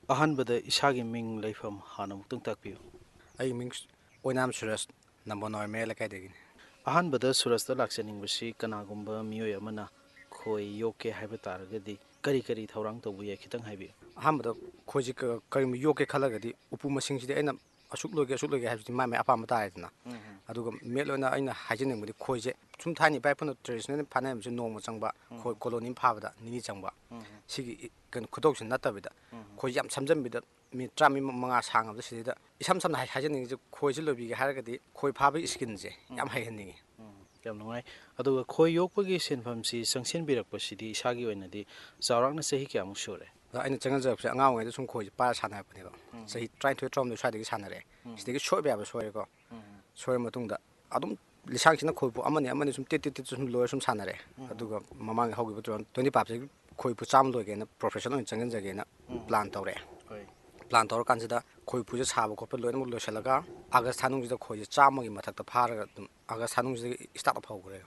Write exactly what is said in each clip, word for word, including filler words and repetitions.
ꯑꯍꯥꯟꯕꯗ ꯏꯁꯥꯒꯤ ꯃꯤꯡ ꯂꯩꯐꯝ ꯍꯥꯟꯅ ꯑꯃꯨꯛꯇꯪ ꯇꯥꯛꯄꯤꯌꯨ꯫ ꯑꯩ ꯃꯤꯡ ꯑꯣꯏꯅꯥꯝ ꯁꯨꯔꯁ ꯅꯝꯕꯣꯜ ꯃꯌꯥꯏ ꯂꯩꯀꯥꯏꯗꯒꯤꯅꯤ꯫ ꯑꯍꯥꯟꯕꯗ ꯁꯨꯔꯁꯇ ꯂꯥꯛꯆꯅꯤꯡꯕꯁꯤ ꯀꯅꯥꯒꯨꯝꯕ ꯃꯤꯑꯣꯏ ꯑꯃꯅ ꯈꯣꯏ ꯌꯣꯛꯀꯦ ꯍꯥꯏꯕ ꯇꯥꯔꯒꯗꯤ ꯀꯔꯤ ꯀꯔꯤ ꯊꯧꯔꯥꯡ ꯇꯧꯕ ꯌꯥꯏ ꯈꯤꯇꯪ ꯍꯥꯏꯕꯤꯌꯨ꯫ ꯑꯍꯥꯟꯕꯗ ꯈꯣꯏꯁꯤ ꯀꯔꯤꯒꯨꯝꯕ ꯌꯣꯛꯀꯦ ꯈꯜꯂꯒꯗꯤ ꯎꯄꯨ ꯃꯁꯤꯡꯁꯤꯗꯤ ꯑꯩꯅ ꯑꯁꯨꯛ ꯂꯣꯏꯒꯦ ꯑꯁꯨꯛ ꯂꯣꯏꯒꯦ ꯍꯥꯏꯕꯁꯤꯗꯤ ꯃꯥꯏ ꯃꯥꯏ ꯑꯄꯥꯝꯕ ꯇꯥꯔꯦꯗꯅ ꯑꯗꯨꯒ ꯃꯦꯠ ꯑꯣꯏꯅ ꯑꯩꯅ ꯍꯥꯏꯖꯅꯤꯡꯕꯗꯤ ꯈꯣꯏꯁꯦ ꯁꯨꯝ ꯊꯥꯏꯅ ꯏꯄꯥ ꯏꯄꯨꯅ ꯇ꯭ꯔꯦꯗꯤꯁꯅꯦꯜ ꯐꯥꯅꯔꯝꯕꯁꯦ ꯅꯣꯡꯃ ꯆꯪꯕ ꯈꯣꯏ ꯀꯣꯂꯣꯅꯤ ꯐꯥꯕꯗ ꯅꯤꯅꯤ ꯆꯪꯕ ꯁꯤꯒꯤ ꯀꯩꯅꯣ ꯈꯨꯗꯣꯛꯁꯤ ꯅꯠꯇꯕꯤꯗ ꯈꯣꯏꯁꯤ ꯌꯥꯝ ꯁꯝꯖꯟꯕꯤꯗ ꯃꯤꯅꯤꯠ ꯇꯔꯥꯃꯔꯤ ꯃꯉꯥ ꯁꯥꯡꯉꯕꯗ ꯁꯤꯗꯩꯗ ꯏꯁꯝ ꯁꯝꯅ ꯍꯥꯏꯖꯅꯤꯡꯉꯤꯁꯦ ꯈꯣꯏꯁꯦ ꯂꯣꯏꯕꯤꯒꯦ ꯍꯥꯏꯔꯒꯗꯤ ꯈꯣꯏ ꯐꯥꯕꯒꯤ ꯏꯁꯀꯤꯟꯁꯦ ꯌꯥꯝ ꯍꯩꯍꯟꯅꯤꯡꯉꯤ꯫ ꯌꯥꯝ ꯅꯨꯡꯉꯥꯏ꯫ ꯑꯗꯨꯒ ꯈꯣꯏ ꯌꯣꯛꯄꯒꯤ ꯁꯤꯟꯐꯝꯁꯤ ꯆꯪꯁꯤꯟꯕꯤꯔꯛꯄꯁꯤꯗꯤ ꯏꯁꯥꯒꯤ ꯑꯣꯏꯅꯗꯤ ꯆꯥꯎꯔꯥꯛꯅ ꯆꯍꯤ ꯀꯌꯥꯃꯨꯛ ꯁꯨꯔꯦ꯫ ꯑꯗ ꯑꯩꯅ ꯆꯪꯅꯖꯔꯛꯄꯁꯦ ꯑꯉꯥꯡ ꯑꯣꯏꯔꯤꯉꯩꯗ ꯁꯨꯝ ꯈꯣꯏꯁꯦ ꯄꯥꯏꯔ ꯁꯥꯟꯅꯔꯛꯄꯅꯦꯕ ꯆꯍꯤ ꯇꯔꯥꯅꯤꯊꯣꯏ ꯇꯔꯥꯍꯨꯝꯗꯣꯏ ꯁ꯭ꯋꯥꯏꯗꯒꯤ ꯁꯥꯟꯅꯔꯛꯑꯦ ꯁꯤꯗꯒꯤ ꯁꯣꯏꯕ ꯌꯥꯕ ꯁꯣꯏꯔꯦꯀꯣ ꯁꯣꯏꯔ ꯃꯇꯨꯡꯗ ꯑꯗꯨꯝ ꯂꯤꯁꯥꯡꯁꯤꯅ ꯈꯣꯏꯄꯨ ꯑꯃꯅꯤ ꯑꯃꯅꯤ ꯁꯨꯝ ꯇꯤꯠ ꯇꯤꯠ ꯇꯤꯠ ꯁꯨꯝ ꯂꯣꯏꯔ ꯁꯨꯝ ꯁꯥꯟꯅꯔꯛꯑꯦ ꯑꯗꯨꯒ ꯃꯃꯥꯡꯗ ꯍꯧꯈꯤꯕ ꯇꯨ ꯊꯥꯎꯖꯟ ꯇ꯭ꯋꯦꯟꯇꯤ ꯐꯥꯏꯚꯁꯤꯒꯤ ꯈꯣꯏꯄꯨ ꯆꯥꯝꯃ ꯂꯣꯏꯒꯦꯅ ꯄ꯭ꯔꯣꯐꯦꯁꯟ ꯑꯣꯏꯅ ꯆꯪꯁꯤꯟꯖꯒꯦꯅ ꯄ꯭ꯂꯥꯟ ꯇꯧꯔꯛꯑꯦ꯫ ꯄ꯭ꯂꯥꯟ ꯇꯧꯔꯀꯥꯟꯁꯤꯗ ꯈꯣꯏꯄꯨꯁꯦ ꯁꯥꯕ ꯈꯣꯠꯄ ꯂꯣꯏꯅꯃꯛ ꯂꯣꯏꯁꯤꯜꯂꯒ ꯑꯥꯒꯁ ꯊꯥꯅꯨꯡꯁꯤꯗ ꯈꯣꯏꯁꯦ ꯆꯥꯝꯃꯒꯤ ꯃꯊꯛꯇ ꯐꯥꯔꯒ ꯑꯗꯨꯝ ꯑꯥꯒꯁ ꯊꯥꯅꯨꯡꯁꯤꯗꯒꯤ ꯏꯁꯇꯥꯔꯠ ꯑꯞ ꯍꯧꯈ꯭ꯔꯦ꯫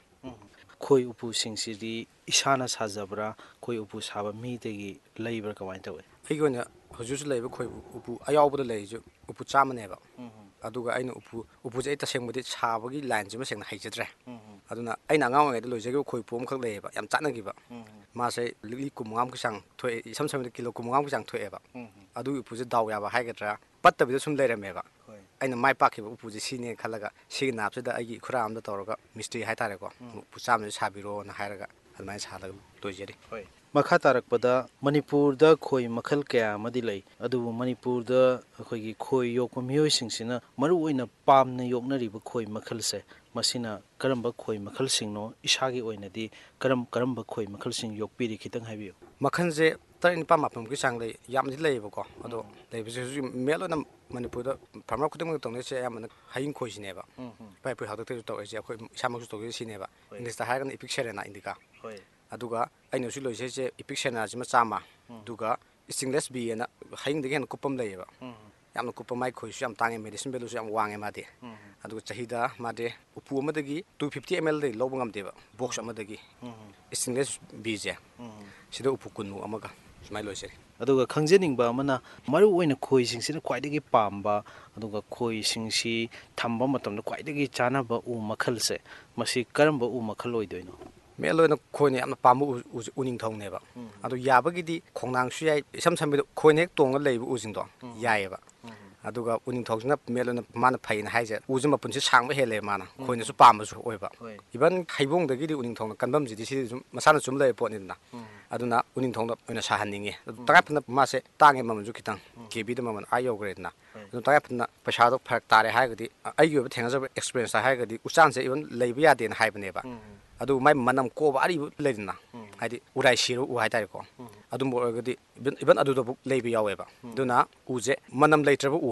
ꯈꯣꯏ ꯎꯄꯨꯁꯤꯡꯁꯤꯗꯤ ꯏꯁꯥꯅ ꯁꯥꯖꯕ꯭ꯔꯥ ꯈꯣꯏ ꯎꯄꯨ ꯁꯥꯕ ꯃꯤꯗꯒꯤ ꯂꯩꯕ꯭ꯔꯥ ꯀꯃꯥꯏꯅ ꯇꯧꯏ꯫ ꯑꯩꯒꯤ ꯑꯣꯏꯅ ꯍꯧꯖꯤꯛ ꯍꯧꯖꯤꯛ ꯂꯩꯔꯤꯕ ꯈꯣꯏ ꯎꯄꯨ ꯑꯌꯥꯎꯕꯗ ꯂꯩꯔꯤꯁꯦ ꯎꯄꯨ ꯆꯥꯝꯃꯅꯦꯕ ꯑꯗꯨꯒ ꯑꯩꯅ ꯎꯄꯨ ꯎꯄꯨꯁꯦ ꯑꯩ ꯇꯁꯦꯡꯕꯗꯤ ꯁꯥꯕꯒꯤ ꯂꯥꯏꯟꯁꯤꯃ ꯁꯦꯡꯅ ꯍꯩꯖꯗ꯭ꯔꯦ ꯑꯗꯨꯅ ꯑꯩꯅ ꯑꯉꯥꯡ ꯑꯣꯏꯔꯤꯉꯩꯗ ꯂꯣꯏꯖꯈꯤꯕ ꯈꯣꯏꯄꯨ ꯑꯃꯈꯛ ꯂꯩꯌꯦꯕ ꯌꯥꯝ ꯆꯥꯟꯅꯈꯤꯕ ꯃꯥꯁꯦ ꯂꯤꯛꯂꯤ ꯀꯨꯟꯃꯉꯥꯃꯨꯛꯀꯤ ꯆꯥꯡ ꯊꯣꯛꯑꯦ ꯏꯁꯝ ꯁꯝꯅ ꯀꯤꯂꯣ ꯀꯨꯟꯃꯉꯥꯃꯨꯛꯀꯤ ꯆꯥꯡ ꯊꯣꯛꯑꯦꯕ ꯑꯗꯨꯒꯤ ꯎꯄꯨꯁꯦ ꯗꯥꯎ ꯌꯥꯕ ꯍꯥꯏꯒꯗ꯭ꯔꯥ ꯄꯠꯇꯕꯤꯗ ꯁꯨꯝ ꯂꯩꯔꯝꯃꯦꯕ ꯑꯩꯅ ꯃꯥꯏ ꯄꯥꯛꯈꯤꯕ ꯎꯄꯨꯁꯦ ꯁꯤꯅꯦ ꯈꯜꯂꯒ ꯁꯤꯒꯤ ꯅꯥꯞꯁꯤꯗ ꯑꯩꯒꯤ ꯏꯈꯨꯔꯥ ꯑꯃꯗ ꯇꯧꯔꯒ ꯃꯤꯁꯇ꯭ꯔꯤ ꯍꯥꯏꯇꯥꯔꯦꯀꯣ ꯎꯄꯨ ꯆꯥꯝꯃꯁꯦ ꯁꯥꯕꯤꯔꯣꯅ ꯍꯥꯏꯔꯒ ꯑꯗꯨꯃꯥꯏꯅ ꯁꯥꯔꯒ ꯂꯣꯏꯖꯔꯤ꯫ ꯃꯈꯥ ꯇꯥꯔꯛꯄꯗ ꯃꯅꯤꯄꯨꯔꯗ ꯈꯣꯏ ꯃꯈꯜ ꯀꯌꯥ ꯑꯃꯗꯤ ꯂꯩ ꯑꯗꯨꯕꯨ ꯃꯅꯤꯄꯨꯔꯗ ꯑꯩꯈꯣꯏꯒꯤ ꯈꯣꯏ ꯌꯣꯛꯄ ꯃꯤꯑꯣꯏꯁꯤꯡꯁꯤꯅ ꯃꯔꯨꯑꯣꯏꯅ ꯄꯥꯝꯅ ꯌꯣꯛꯅꯔꯤꯕ ꯈꯣꯏ ꯃꯈꯜꯁꯦ ꯃꯁꯤꯅ ꯀꯔꯝꯕ ꯈꯣꯏ ꯃꯈꯜꯁꯤꯡꯅꯣ ꯏꯁꯥꯒꯤ ꯑꯣꯏꯅꯗꯤ ꯀꯔꯝ ꯀꯔꯝꯕ ꯈꯣꯏ ꯃꯈꯜꯁꯤꯡ ꯌꯣꯛꯄꯤꯔꯤ ꯈꯤꯇꯪ ꯍꯥꯏꯕꯤꯌꯨ꯫ ꯃꯈꯜꯁꯦ ꯇꯔꯦꯠ ꯅꯤꯄꯥꯜ ꯃꯥꯄꯟꯃꯨꯛꯀꯤ ꯆꯥꯡ ꯂꯩ ꯌꯥꯝꯅꯗꯤ ꯂꯩꯌꯦꯕꯀꯣ ꯑꯗꯣ ꯂꯩꯕꯁꯦ ꯍꯧꯖꯤꯛ ꯃꯦꯠ ꯑꯣꯏꯅ ꯃꯅꯤꯄꯨꯔꯗ ꯐꯥꯔꯃꯔ ꯈꯨꯗꯤꯡꯃꯛꯇ ꯇꯧꯅꯔꯤꯁꯦ ꯑꯌꯥꯝꯕꯅ ꯍꯌꯤꯡ ꯈꯣꯏꯁꯤꯅꯦꯕ ꯏꯄꯥ ꯏꯄꯨ ꯍꯥꯛꯇꯛꯇꯁꯨ ꯇꯧꯔꯛꯏꯁꯦ ꯑꯩꯈꯣꯏ ꯏꯁꯥꯃꯛꯁꯨ ꯇꯧꯖꯔꯤꯁꯦ ꯁꯤꯅꯦꯕ ꯏꯪꯂꯤꯁꯇ ꯍꯥꯏꯔꯒꯅ ꯏꯄꯤꯛ ꯁꯦꯔꯦꯅꯥ ꯏꯟꯗꯤꯀꯥ ꯑꯗꯨꯒ ꯑꯩꯅ ꯍꯧꯖꯤꯛ ꯂꯣꯏꯖꯔꯤꯁꯦ ꯏꯄꯤꯛ ꯁꯦꯔꯦꯅꯥꯁꯤꯃ ꯆꯥꯝꯃ ꯑꯗꯨꯒ ꯏꯁꯇꯤꯡꯂꯦꯁ ꯕꯤ ꯑꯅ ꯍꯌꯤꯡꯗꯒꯤ ꯍꯦꯟꯅ ꯀꯨꯞꯄ ꯑꯃ ꯂꯩꯌꯦꯕ ꯌꯥꯝꯅ ꯀꯨꯞꯄ ꯃꯥꯏ ꯈꯣꯏꯁꯨ ꯌꯥꯝ ꯇꯥꯡꯉꯦ ꯃꯦꯗꯤꯁꯤꯟ ꯚꯦꯂꯨꯁꯨ ꯌꯥꯝ ꯋꯥꯡꯉꯦ ꯃꯥꯗꯤ ꯑꯗꯨꯒ ꯆꯍꯤꯗ ꯃꯥꯗꯤ ꯎꯄꯨ ꯑꯃꯗꯒꯤ ꯇꯨ ꯐꯤꯐꯇꯤ ꯑꯦꯝ ꯑꯦꯜꯗꯒꯤ ꯂꯧꯕ ꯉꯝꯗꯦꯕ ꯕꯣꯛꯁ ꯑꯃꯗꯒꯤ ꯏꯁꯇꯤꯡꯂꯦꯁ ꯕꯤꯁꯦ ꯁꯤꯗ ꯎꯄꯨ ꯀꯨꯟꯃꯨꯛ ꯑꯃꯒ ꯁꯨꯃꯥꯏꯅ ꯂꯣꯏꯖꯔꯤ꯫ ꯑꯗꯨꯒ ꯈꯪꯖꯅꯤꯡꯕ ꯑꯃꯅ ꯃꯔꯨꯑꯣꯏꯅ ꯈꯣꯏꯁꯤꯡꯁꯤꯅ ꯈ꯭ꯋꯥꯏꯗꯒꯤ ꯄꯥꯝꯕ ꯑꯗꯨꯒ ꯈꯣꯏꯁꯤꯡꯁꯤ ꯊꯝꯕ ꯃꯇꯝꯗ ꯈ꯭ꯋꯥꯏꯗꯒꯤ ꯆꯥꯅꯕ ꯎ ꯃꯈꯜꯁꯦ ꯃꯁꯤ ꯀꯔꯝꯕ ꯎ ꯃꯈꯜ ꯑꯣꯏꯗꯣꯏꯅꯣ꯫ ꯃꯦꯟ ꯑꯣꯏꯅ ꯈꯣꯏꯅ ꯌꯥꯝꯅ ꯄꯥꯝꯕ ꯎꯁꯦ ꯎꯅꯤꯡꯊꯧꯅꯦꯕ ꯑꯗꯣ ꯌꯥꯕꯒꯤꯗꯤ ꯈꯣꯡꯅꯥꯡꯁꯨ ꯌꯥꯏ ꯏꯁꯝ ꯁꯝꯕꯤꯗ ꯈꯣꯏꯅ ꯍꯦꯛ ꯇꯣꯡꯉꯒ ꯂꯩꯕ ꯎꯁꯤꯡꯗꯣ ꯌꯥꯏꯑꯕ ꯑꯗꯨꯒ ꯎꯅꯤꯡꯊꯧꯁꯤꯅ ꯃꯦꯟ ꯑꯣꯏꯅ ꯃꯥꯅ ꯐꯩꯅ ꯍꯥꯏꯁꯦ ꯎꯁꯦ ꯃꯄꯨꯟꯁꯤ ꯁꯥꯡꯕ ꯍꯦꯜꯂꯦꯕ ꯃꯥꯅ ꯈꯣꯏꯅꯁꯨ ꯄꯥꯝꯕꯁꯨ ꯑꯣꯏꯕ ꯏꯚꯟ ꯍꯩꯕꯣꯡꯗꯒꯤꯗꯤ ꯎꯅꯤꯡꯊꯧꯅ ꯀꯟꯐꯝꯁꯤꯗꯤ ꯁꯤꯗꯤ ꯁꯨꯝ ꯃꯁꯥꯅ ꯁꯨꯝ ꯂꯩꯕ ꯄꯣꯠꯅꯤꯗꯅ ꯑꯗꯨꯅ ꯎꯅꯤꯡꯊꯧꯅ ꯑꯣꯏꯅ ꯁꯥꯍꯟꯅꯤꯡꯉꯦ ꯑꯗꯨ ꯇꯉꯥꯏ ꯐꯗꯅ ꯃꯥꯁꯦ ꯇꯥꯡꯉꯦ ꯃꯃꯜꯁꯨ ꯈꯤꯇꯪ ꯀꯦꯕꯤꯗ ꯃꯃꯜ ꯑꯥ ꯌꯧꯈ꯭ꯔꯦꯗꯅ ꯑꯗꯨ ꯇꯉꯥꯏ ꯐꯗꯅ ꯄꯩꯁꯥꯗꯣ ꯐꯔꯛ ꯇꯥꯔꯦ ꯍꯥꯏꯔꯒꯗꯤ ꯑꯩꯒꯤ ꯑꯣꯏꯕ ꯊꯦꯡꯅꯖꯕ ꯑꯦꯛꯁꯄꯤꯔꯦꯟꯁꯇ ꯍꯥꯏꯔꯒꯗꯤ ꯎꯆꯥꯟꯁꯦ ꯏꯚꯟ ꯂꯩꯕ ꯌꯥꯗꯦꯅ ꯍꯥꯏꯕꯅꯦꯕ ꯑꯗꯨ ꯃꯥꯏ ꯃꯅꯝ ꯀꯣꯕ ꯑꯔꯤꯕ ꯂꯩꯗꯅ ꯍꯥꯏꯗꯤ ꯎꯔꯥꯏ ꯁꯤꯔ ꯎ ꯍꯥꯏꯇꯥꯔꯦꯀꯣ ꯑꯗꯨꯝꯕ ꯑꯣꯏꯔꯒꯗꯤ ꯏꯚꯟ ꯑꯗꯨꯗꯐꯥꯎ ꯂꯩꯕ ꯌꯥꯎꯋꯦꯕ ꯑꯗꯨꯅ ꯎꯁꯦ ꯃꯅꯝ ꯂꯩꯇ꯭ꯔꯕ ꯎ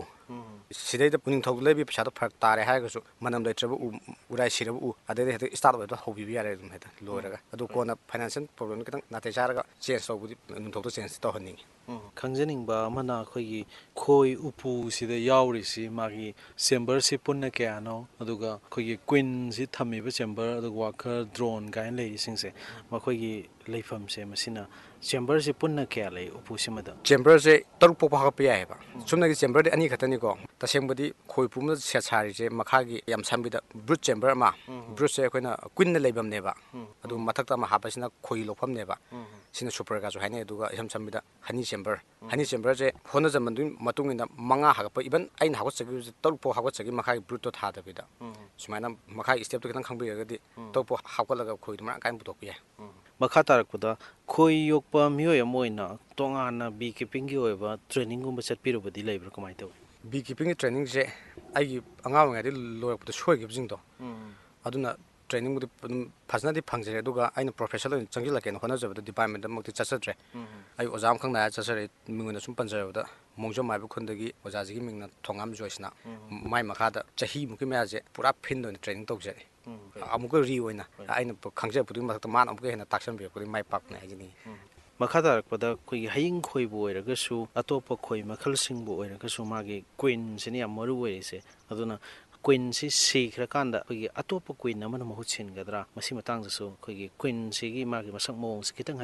ꯁꯤꯗꯩꯗ ꯎꯅꯤꯡꯊꯧꯗ ꯂꯩꯕ ꯄꯩꯁꯥꯗꯣ ꯐꯔꯛ ꯇꯥꯔꯦ ꯍꯥꯏꯔꯒꯁꯨ ꯃꯅꯝ ꯂꯩꯇ꯭ꯔꯕ ꯎ ꯎꯔꯥꯏ ꯁꯤꯔꯕ ꯎ ꯑꯗꯩꯗ ꯍꯦꯛꯇ ꯏꯁꯇꯥꯔꯠ ꯑꯣꯏꯕ ꯍꯧꯕꯤꯕ ꯌꯥꯔꯦ ꯑꯗꯨꯝ ꯍꯦꯛꯇ ꯂꯣꯏꯔꯒ ꯑꯗꯨ ꯀꯣꯟꯅ ꯐꯥꯏꯅꯥꯟꯁꯤꯌꯦꯜ ꯄ꯭ꯔꯣꯕ꯭ꯂꯦꯝ ꯈꯤꯇꯪ ꯅꯥꯇꯩ ꯆꯥꯔꯒ ꯆꯦꯟꯖ ꯇꯧꯕꯗꯤ ꯎꯅꯤꯡꯊꯧꯗ ꯆꯦꯟꯖ ꯇꯧꯍꯟꯅꯤꯡꯉꯤ꯫ ꯈꯪꯖꯅꯤꯡꯕ ꯑꯃꯅ ꯑꯩꯈꯣꯏꯒꯤ ꯈꯣꯏ ꯎꯄꯨꯁꯤꯗ ꯌꯥꯎꯔꯤꯁꯤ ꯃꯥꯒꯤ ꯆꯦꯝꯕꯔꯁꯤ ꯄꯨꯟꯅ ꯀꯌꯥꯅꯣ ꯑꯗꯨꯒ ꯑꯩꯈꯣꯏꯒꯤ ꯀꯨꯏꯟꯁꯤ ꯊꯝꯃꯤꯕ ꯆꯦꯝꯕꯔ ꯑꯗꯨꯒ ꯋꯥꯀꯔ ꯗ꯭ꯔꯣꯟ ꯀꯥꯏꯅ ꯂꯩꯔꯤꯁꯤꯡꯁꯦ ꯃꯈꯣꯏꯒꯤ ꯂꯩꯐꯝꯁꯦ ꯃꯁꯤꯅ ꯆꯦꯝꯕꯔꯁꯤ ꯄꯨꯟꯅ ꯀꯌꯥ ꯂꯩ ꯎꯄꯨꯁꯤꯃꯗ꯫ ꯆꯦꯝꯕꯔꯁꯦ ꯇꯔꯨꯛ ꯄꯣꯛꯄ ꯍꯥꯞꯄ ꯌꯥꯏꯑꯕ ꯆꯨꯝꯅꯒꯤ ꯆꯦꯝꯕꯔꯗꯤ ꯑꯅꯤ ꯈꯛꯇꯅꯤꯀꯣ ꯇꯁꯦꯡꯕꯗꯤ ꯈꯣꯏ ꯄꯨꯝꯕꯗ ꯁꯦꯠ ꯁꯥꯔꯤꯁꯦ ꯃꯈꯥꯒꯤ ꯌꯥꯝ ꯁꯝꯕꯤꯗ ꯕ꯭ꯔꯨꯠ ꯆꯦꯝꯕꯔ ꯑꯃ ꯕ꯭ꯔꯨꯠꯁꯦ ꯑꯩꯈꯣꯏꯅ ꯀꯨꯏꯟꯅ ꯂꯩꯐꯝꯅꯦꯕ ꯑꯗꯨ ꯃꯊꯛꯇ ꯑꯃ ꯍꯥꯞꯄꯁꯤꯅ ꯈꯣꯏ ꯂꯧꯐꯝꯅꯦꯕ ꯁꯤꯅ ꯁꯨꯄꯔꯒꯁꯨ ꯍꯥꯏꯅꯩ ꯑꯗꯨꯒ ꯏꯁꯝ ꯁꯝꯕꯤꯗ ꯍꯅꯤ ꯆꯦꯝꯕꯔ ꯍꯅꯤ ꯆꯦꯝꯕꯔꯁꯦ ꯍꯣꯠꯅꯖꯃꯟꯗꯨꯒꯤ ꯃꯇꯨꯡ ꯏꯟꯅ ꯃꯉꯥ ꯍꯥꯞꯒꯠꯄ ꯏꯚꯟ ꯑꯩꯅ ꯍꯧꯒꯠꯆꯈꯤꯕꯁꯦ ꯇꯔꯨꯛ ꯐꯥꯎ ꯍꯧꯒꯠꯆꯈꯤ ꯃꯈꯥꯒꯤ ꯕ꯭ꯔꯨꯠꯇꯣ ꯊꯥꯗꯕꯤꯗ ꯁꯨꯃꯥꯏꯅ ꯃꯈꯥꯒꯤ ꯏꯁꯇꯦꯞꯇꯣ ꯈꯤꯇꯪ ꯈꯪꯕꯤꯔꯒꯗꯤ ꯇꯔꯨꯛ ꯐꯥꯎ ꯍꯥꯞꯀꯠꯂꯒ ꯈꯣꯏꯗꯣ ꯃꯔꯥꯡ ꯀꯥꯏꯅ ꯄꯨꯊꯣꯛꯄ ꯌꯥꯏ꯫ ꯃꯈꯥ ꯇꯥꯔꯛꯄꯗ ꯈꯣꯏ ꯌꯣꯛꯄ ꯃꯤꯑꯣꯏ ꯑꯃ ꯑꯣꯏꯅ ꯇꯣꯉꯥꯟꯅ ꯕꯤ ꯀꯤꯄꯤꯡꯒꯤ ꯑꯣꯏꯕ ꯇ꯭ꯔꯦꯅꯤꯡꯒꯨꯝꯕ ꯆꯠꯄꯤꯔꯨꯕꯗꯤ ꯂꯩꯕ꯭ꯔꯥ ꯀꯃꯥꯏꯅ ꯇꯧꯏ꯫ ꯕꯤ ꯀꯤꯄꯤꯡꯒꯤ ꯇ꯭ꯔꯦꯅꯤꯡꯁꯦ ꯑꯩꯒꯤ ꯑꯉꯥꯡ ꯑꯣꯏꯔꯤꯉꯩꯗ ꯂꯣꯏꯔꯛꯄꯗ ꯁꯣꯏꯈꯤꯕꯁꯤꯡꯗꯣ ꯑꯗꯨꯅ ꯇ꯭ꯔꯦꯅꯤꯡꯕꯨꯗꯤ ꯑꯗꯨꯝ ꯐꯖꯅꯗꯤ ꯐꯪꯖꯔꯦ ꯑꯗꯨꯒ ꯑꯩꯅ ꯄ꯭ꯔꯣꯐꯦꯁꯅꯦꯜ ꯑꯣꯏꯅ ꯆꯪꯁꯤꯜꯂꯛꯀꯦꯅ ꯍꯣꯠꯅꯖꯕꯗ ꯗꯤꯄꯥꯔꯠꯃꯦꯟꯇꯃꯛꯇꯤ ꯆꯠꯆꯗ꯭ꯔꯦ ꯑꯩ ꯑꯣꯖꯥ ꯑꯃꯈꯪ ꯅꯥꯏꯔ ꯆꯠꯆꯔꯦ ꯃꯤꯡ ꯑꯣꯏꯅ ꯁꯨꯝ ꯄꯟꯖꯔꯕꯗ ꯃꯣꯡꯖꯝ ꯃꯥꯏꯕ ꯈꯨꯟꯗꯒꯤ ꯑꯣꯖꯥꯁꯤꯒꯤ ꯃꯤꯡꯅ ꯊꯣꯉꯥꯝ ꯖꯣꯏꯁꯅ ꯃꯥꯏ ꯃꯈꯥꯗ ꯆꯍꯤꯃꯨꯛꯀꯤ ꯃꯌꯥꯁꯦ ꯄꯨꯔꯥ ꯐꯤꯟ ꯑꯣꯏꯅ ꯇ꯭ꯔꯦꯅꯤꯡ ꯇꯧꯖꯔꯦ ꯑꯃꯨꯛꯀ ꯔꯤ ꯑꯣꯏꯅ ꯑꯩꯅ ꯈꯪꯖꯔꯛꯄꯗꯨꯒꯤ ꯃꯊꯛꯇ ꯃꯥꯅ ꯑꯃꯨꯛꯀ ꯍꯦꯟꯅ ꯇꯥꯛꯁꯟꯕꯤꯔꯛꯄꯗꯒꯤ ꯃꯥꯏ ꯄꯥꯛꯄꯅꯦ ꯍꯥꯏꯖꯅꯤꯡꯉꯤ꯫ ꯃꯈꯥ ꯇꯥꯔꯛꯄꯗ ꯑꯩꯈꯣꯏꯒꯤ ꯍꯌꯤꯡ ꯈꯣꯏꯕꯨ ꯑꯣꯏꯔꯒꯁꯨ ꯑꯇꯣꯞꯄ ꯈꯣꯏ ꯃꯈꯜꯁꯤꯡꯕꯨ ꯑꯣꯏꯔꯒꯁꯨ ꯃꯥꯒꯤ ꯀꯨꯏꯟꯁꯤꯅ ꯌꯥꯝ ꯃꯔꯨ ꯑꯣꯏꯔꯤꯁꯦ ꯑꯗꯨꯅ ꯀꯨꯏꯟꯁꯤ ꯁꯤꯈ꯭ꯔꯀꯥꯟꯗ ꯑꯩꯈꯣꯏꯒꯤ ꯑꯇꯣꯞꯄ ꯀꯨꯏꯟ ꯑꯃꯅ ꯃꯍꯨꯠ ꯁꯤꯟꯒꯗ꯭ꯔꯥ ꯃꯁꯤ ꯃꯇꯥꯡꯗꯁꯨ ꯑꯩꯈꯣꯏꯒꯤ ꯀꯨꯏꯟꯁꯤꯒꯤ ꯃꯥꯒꯤ ꯃꯁꯛ ꯃꯑꯣꯡꯁꯤ ꯈꯤꯇꯪ ꯍꯥꯏꯕꯤꯌꯨ꯫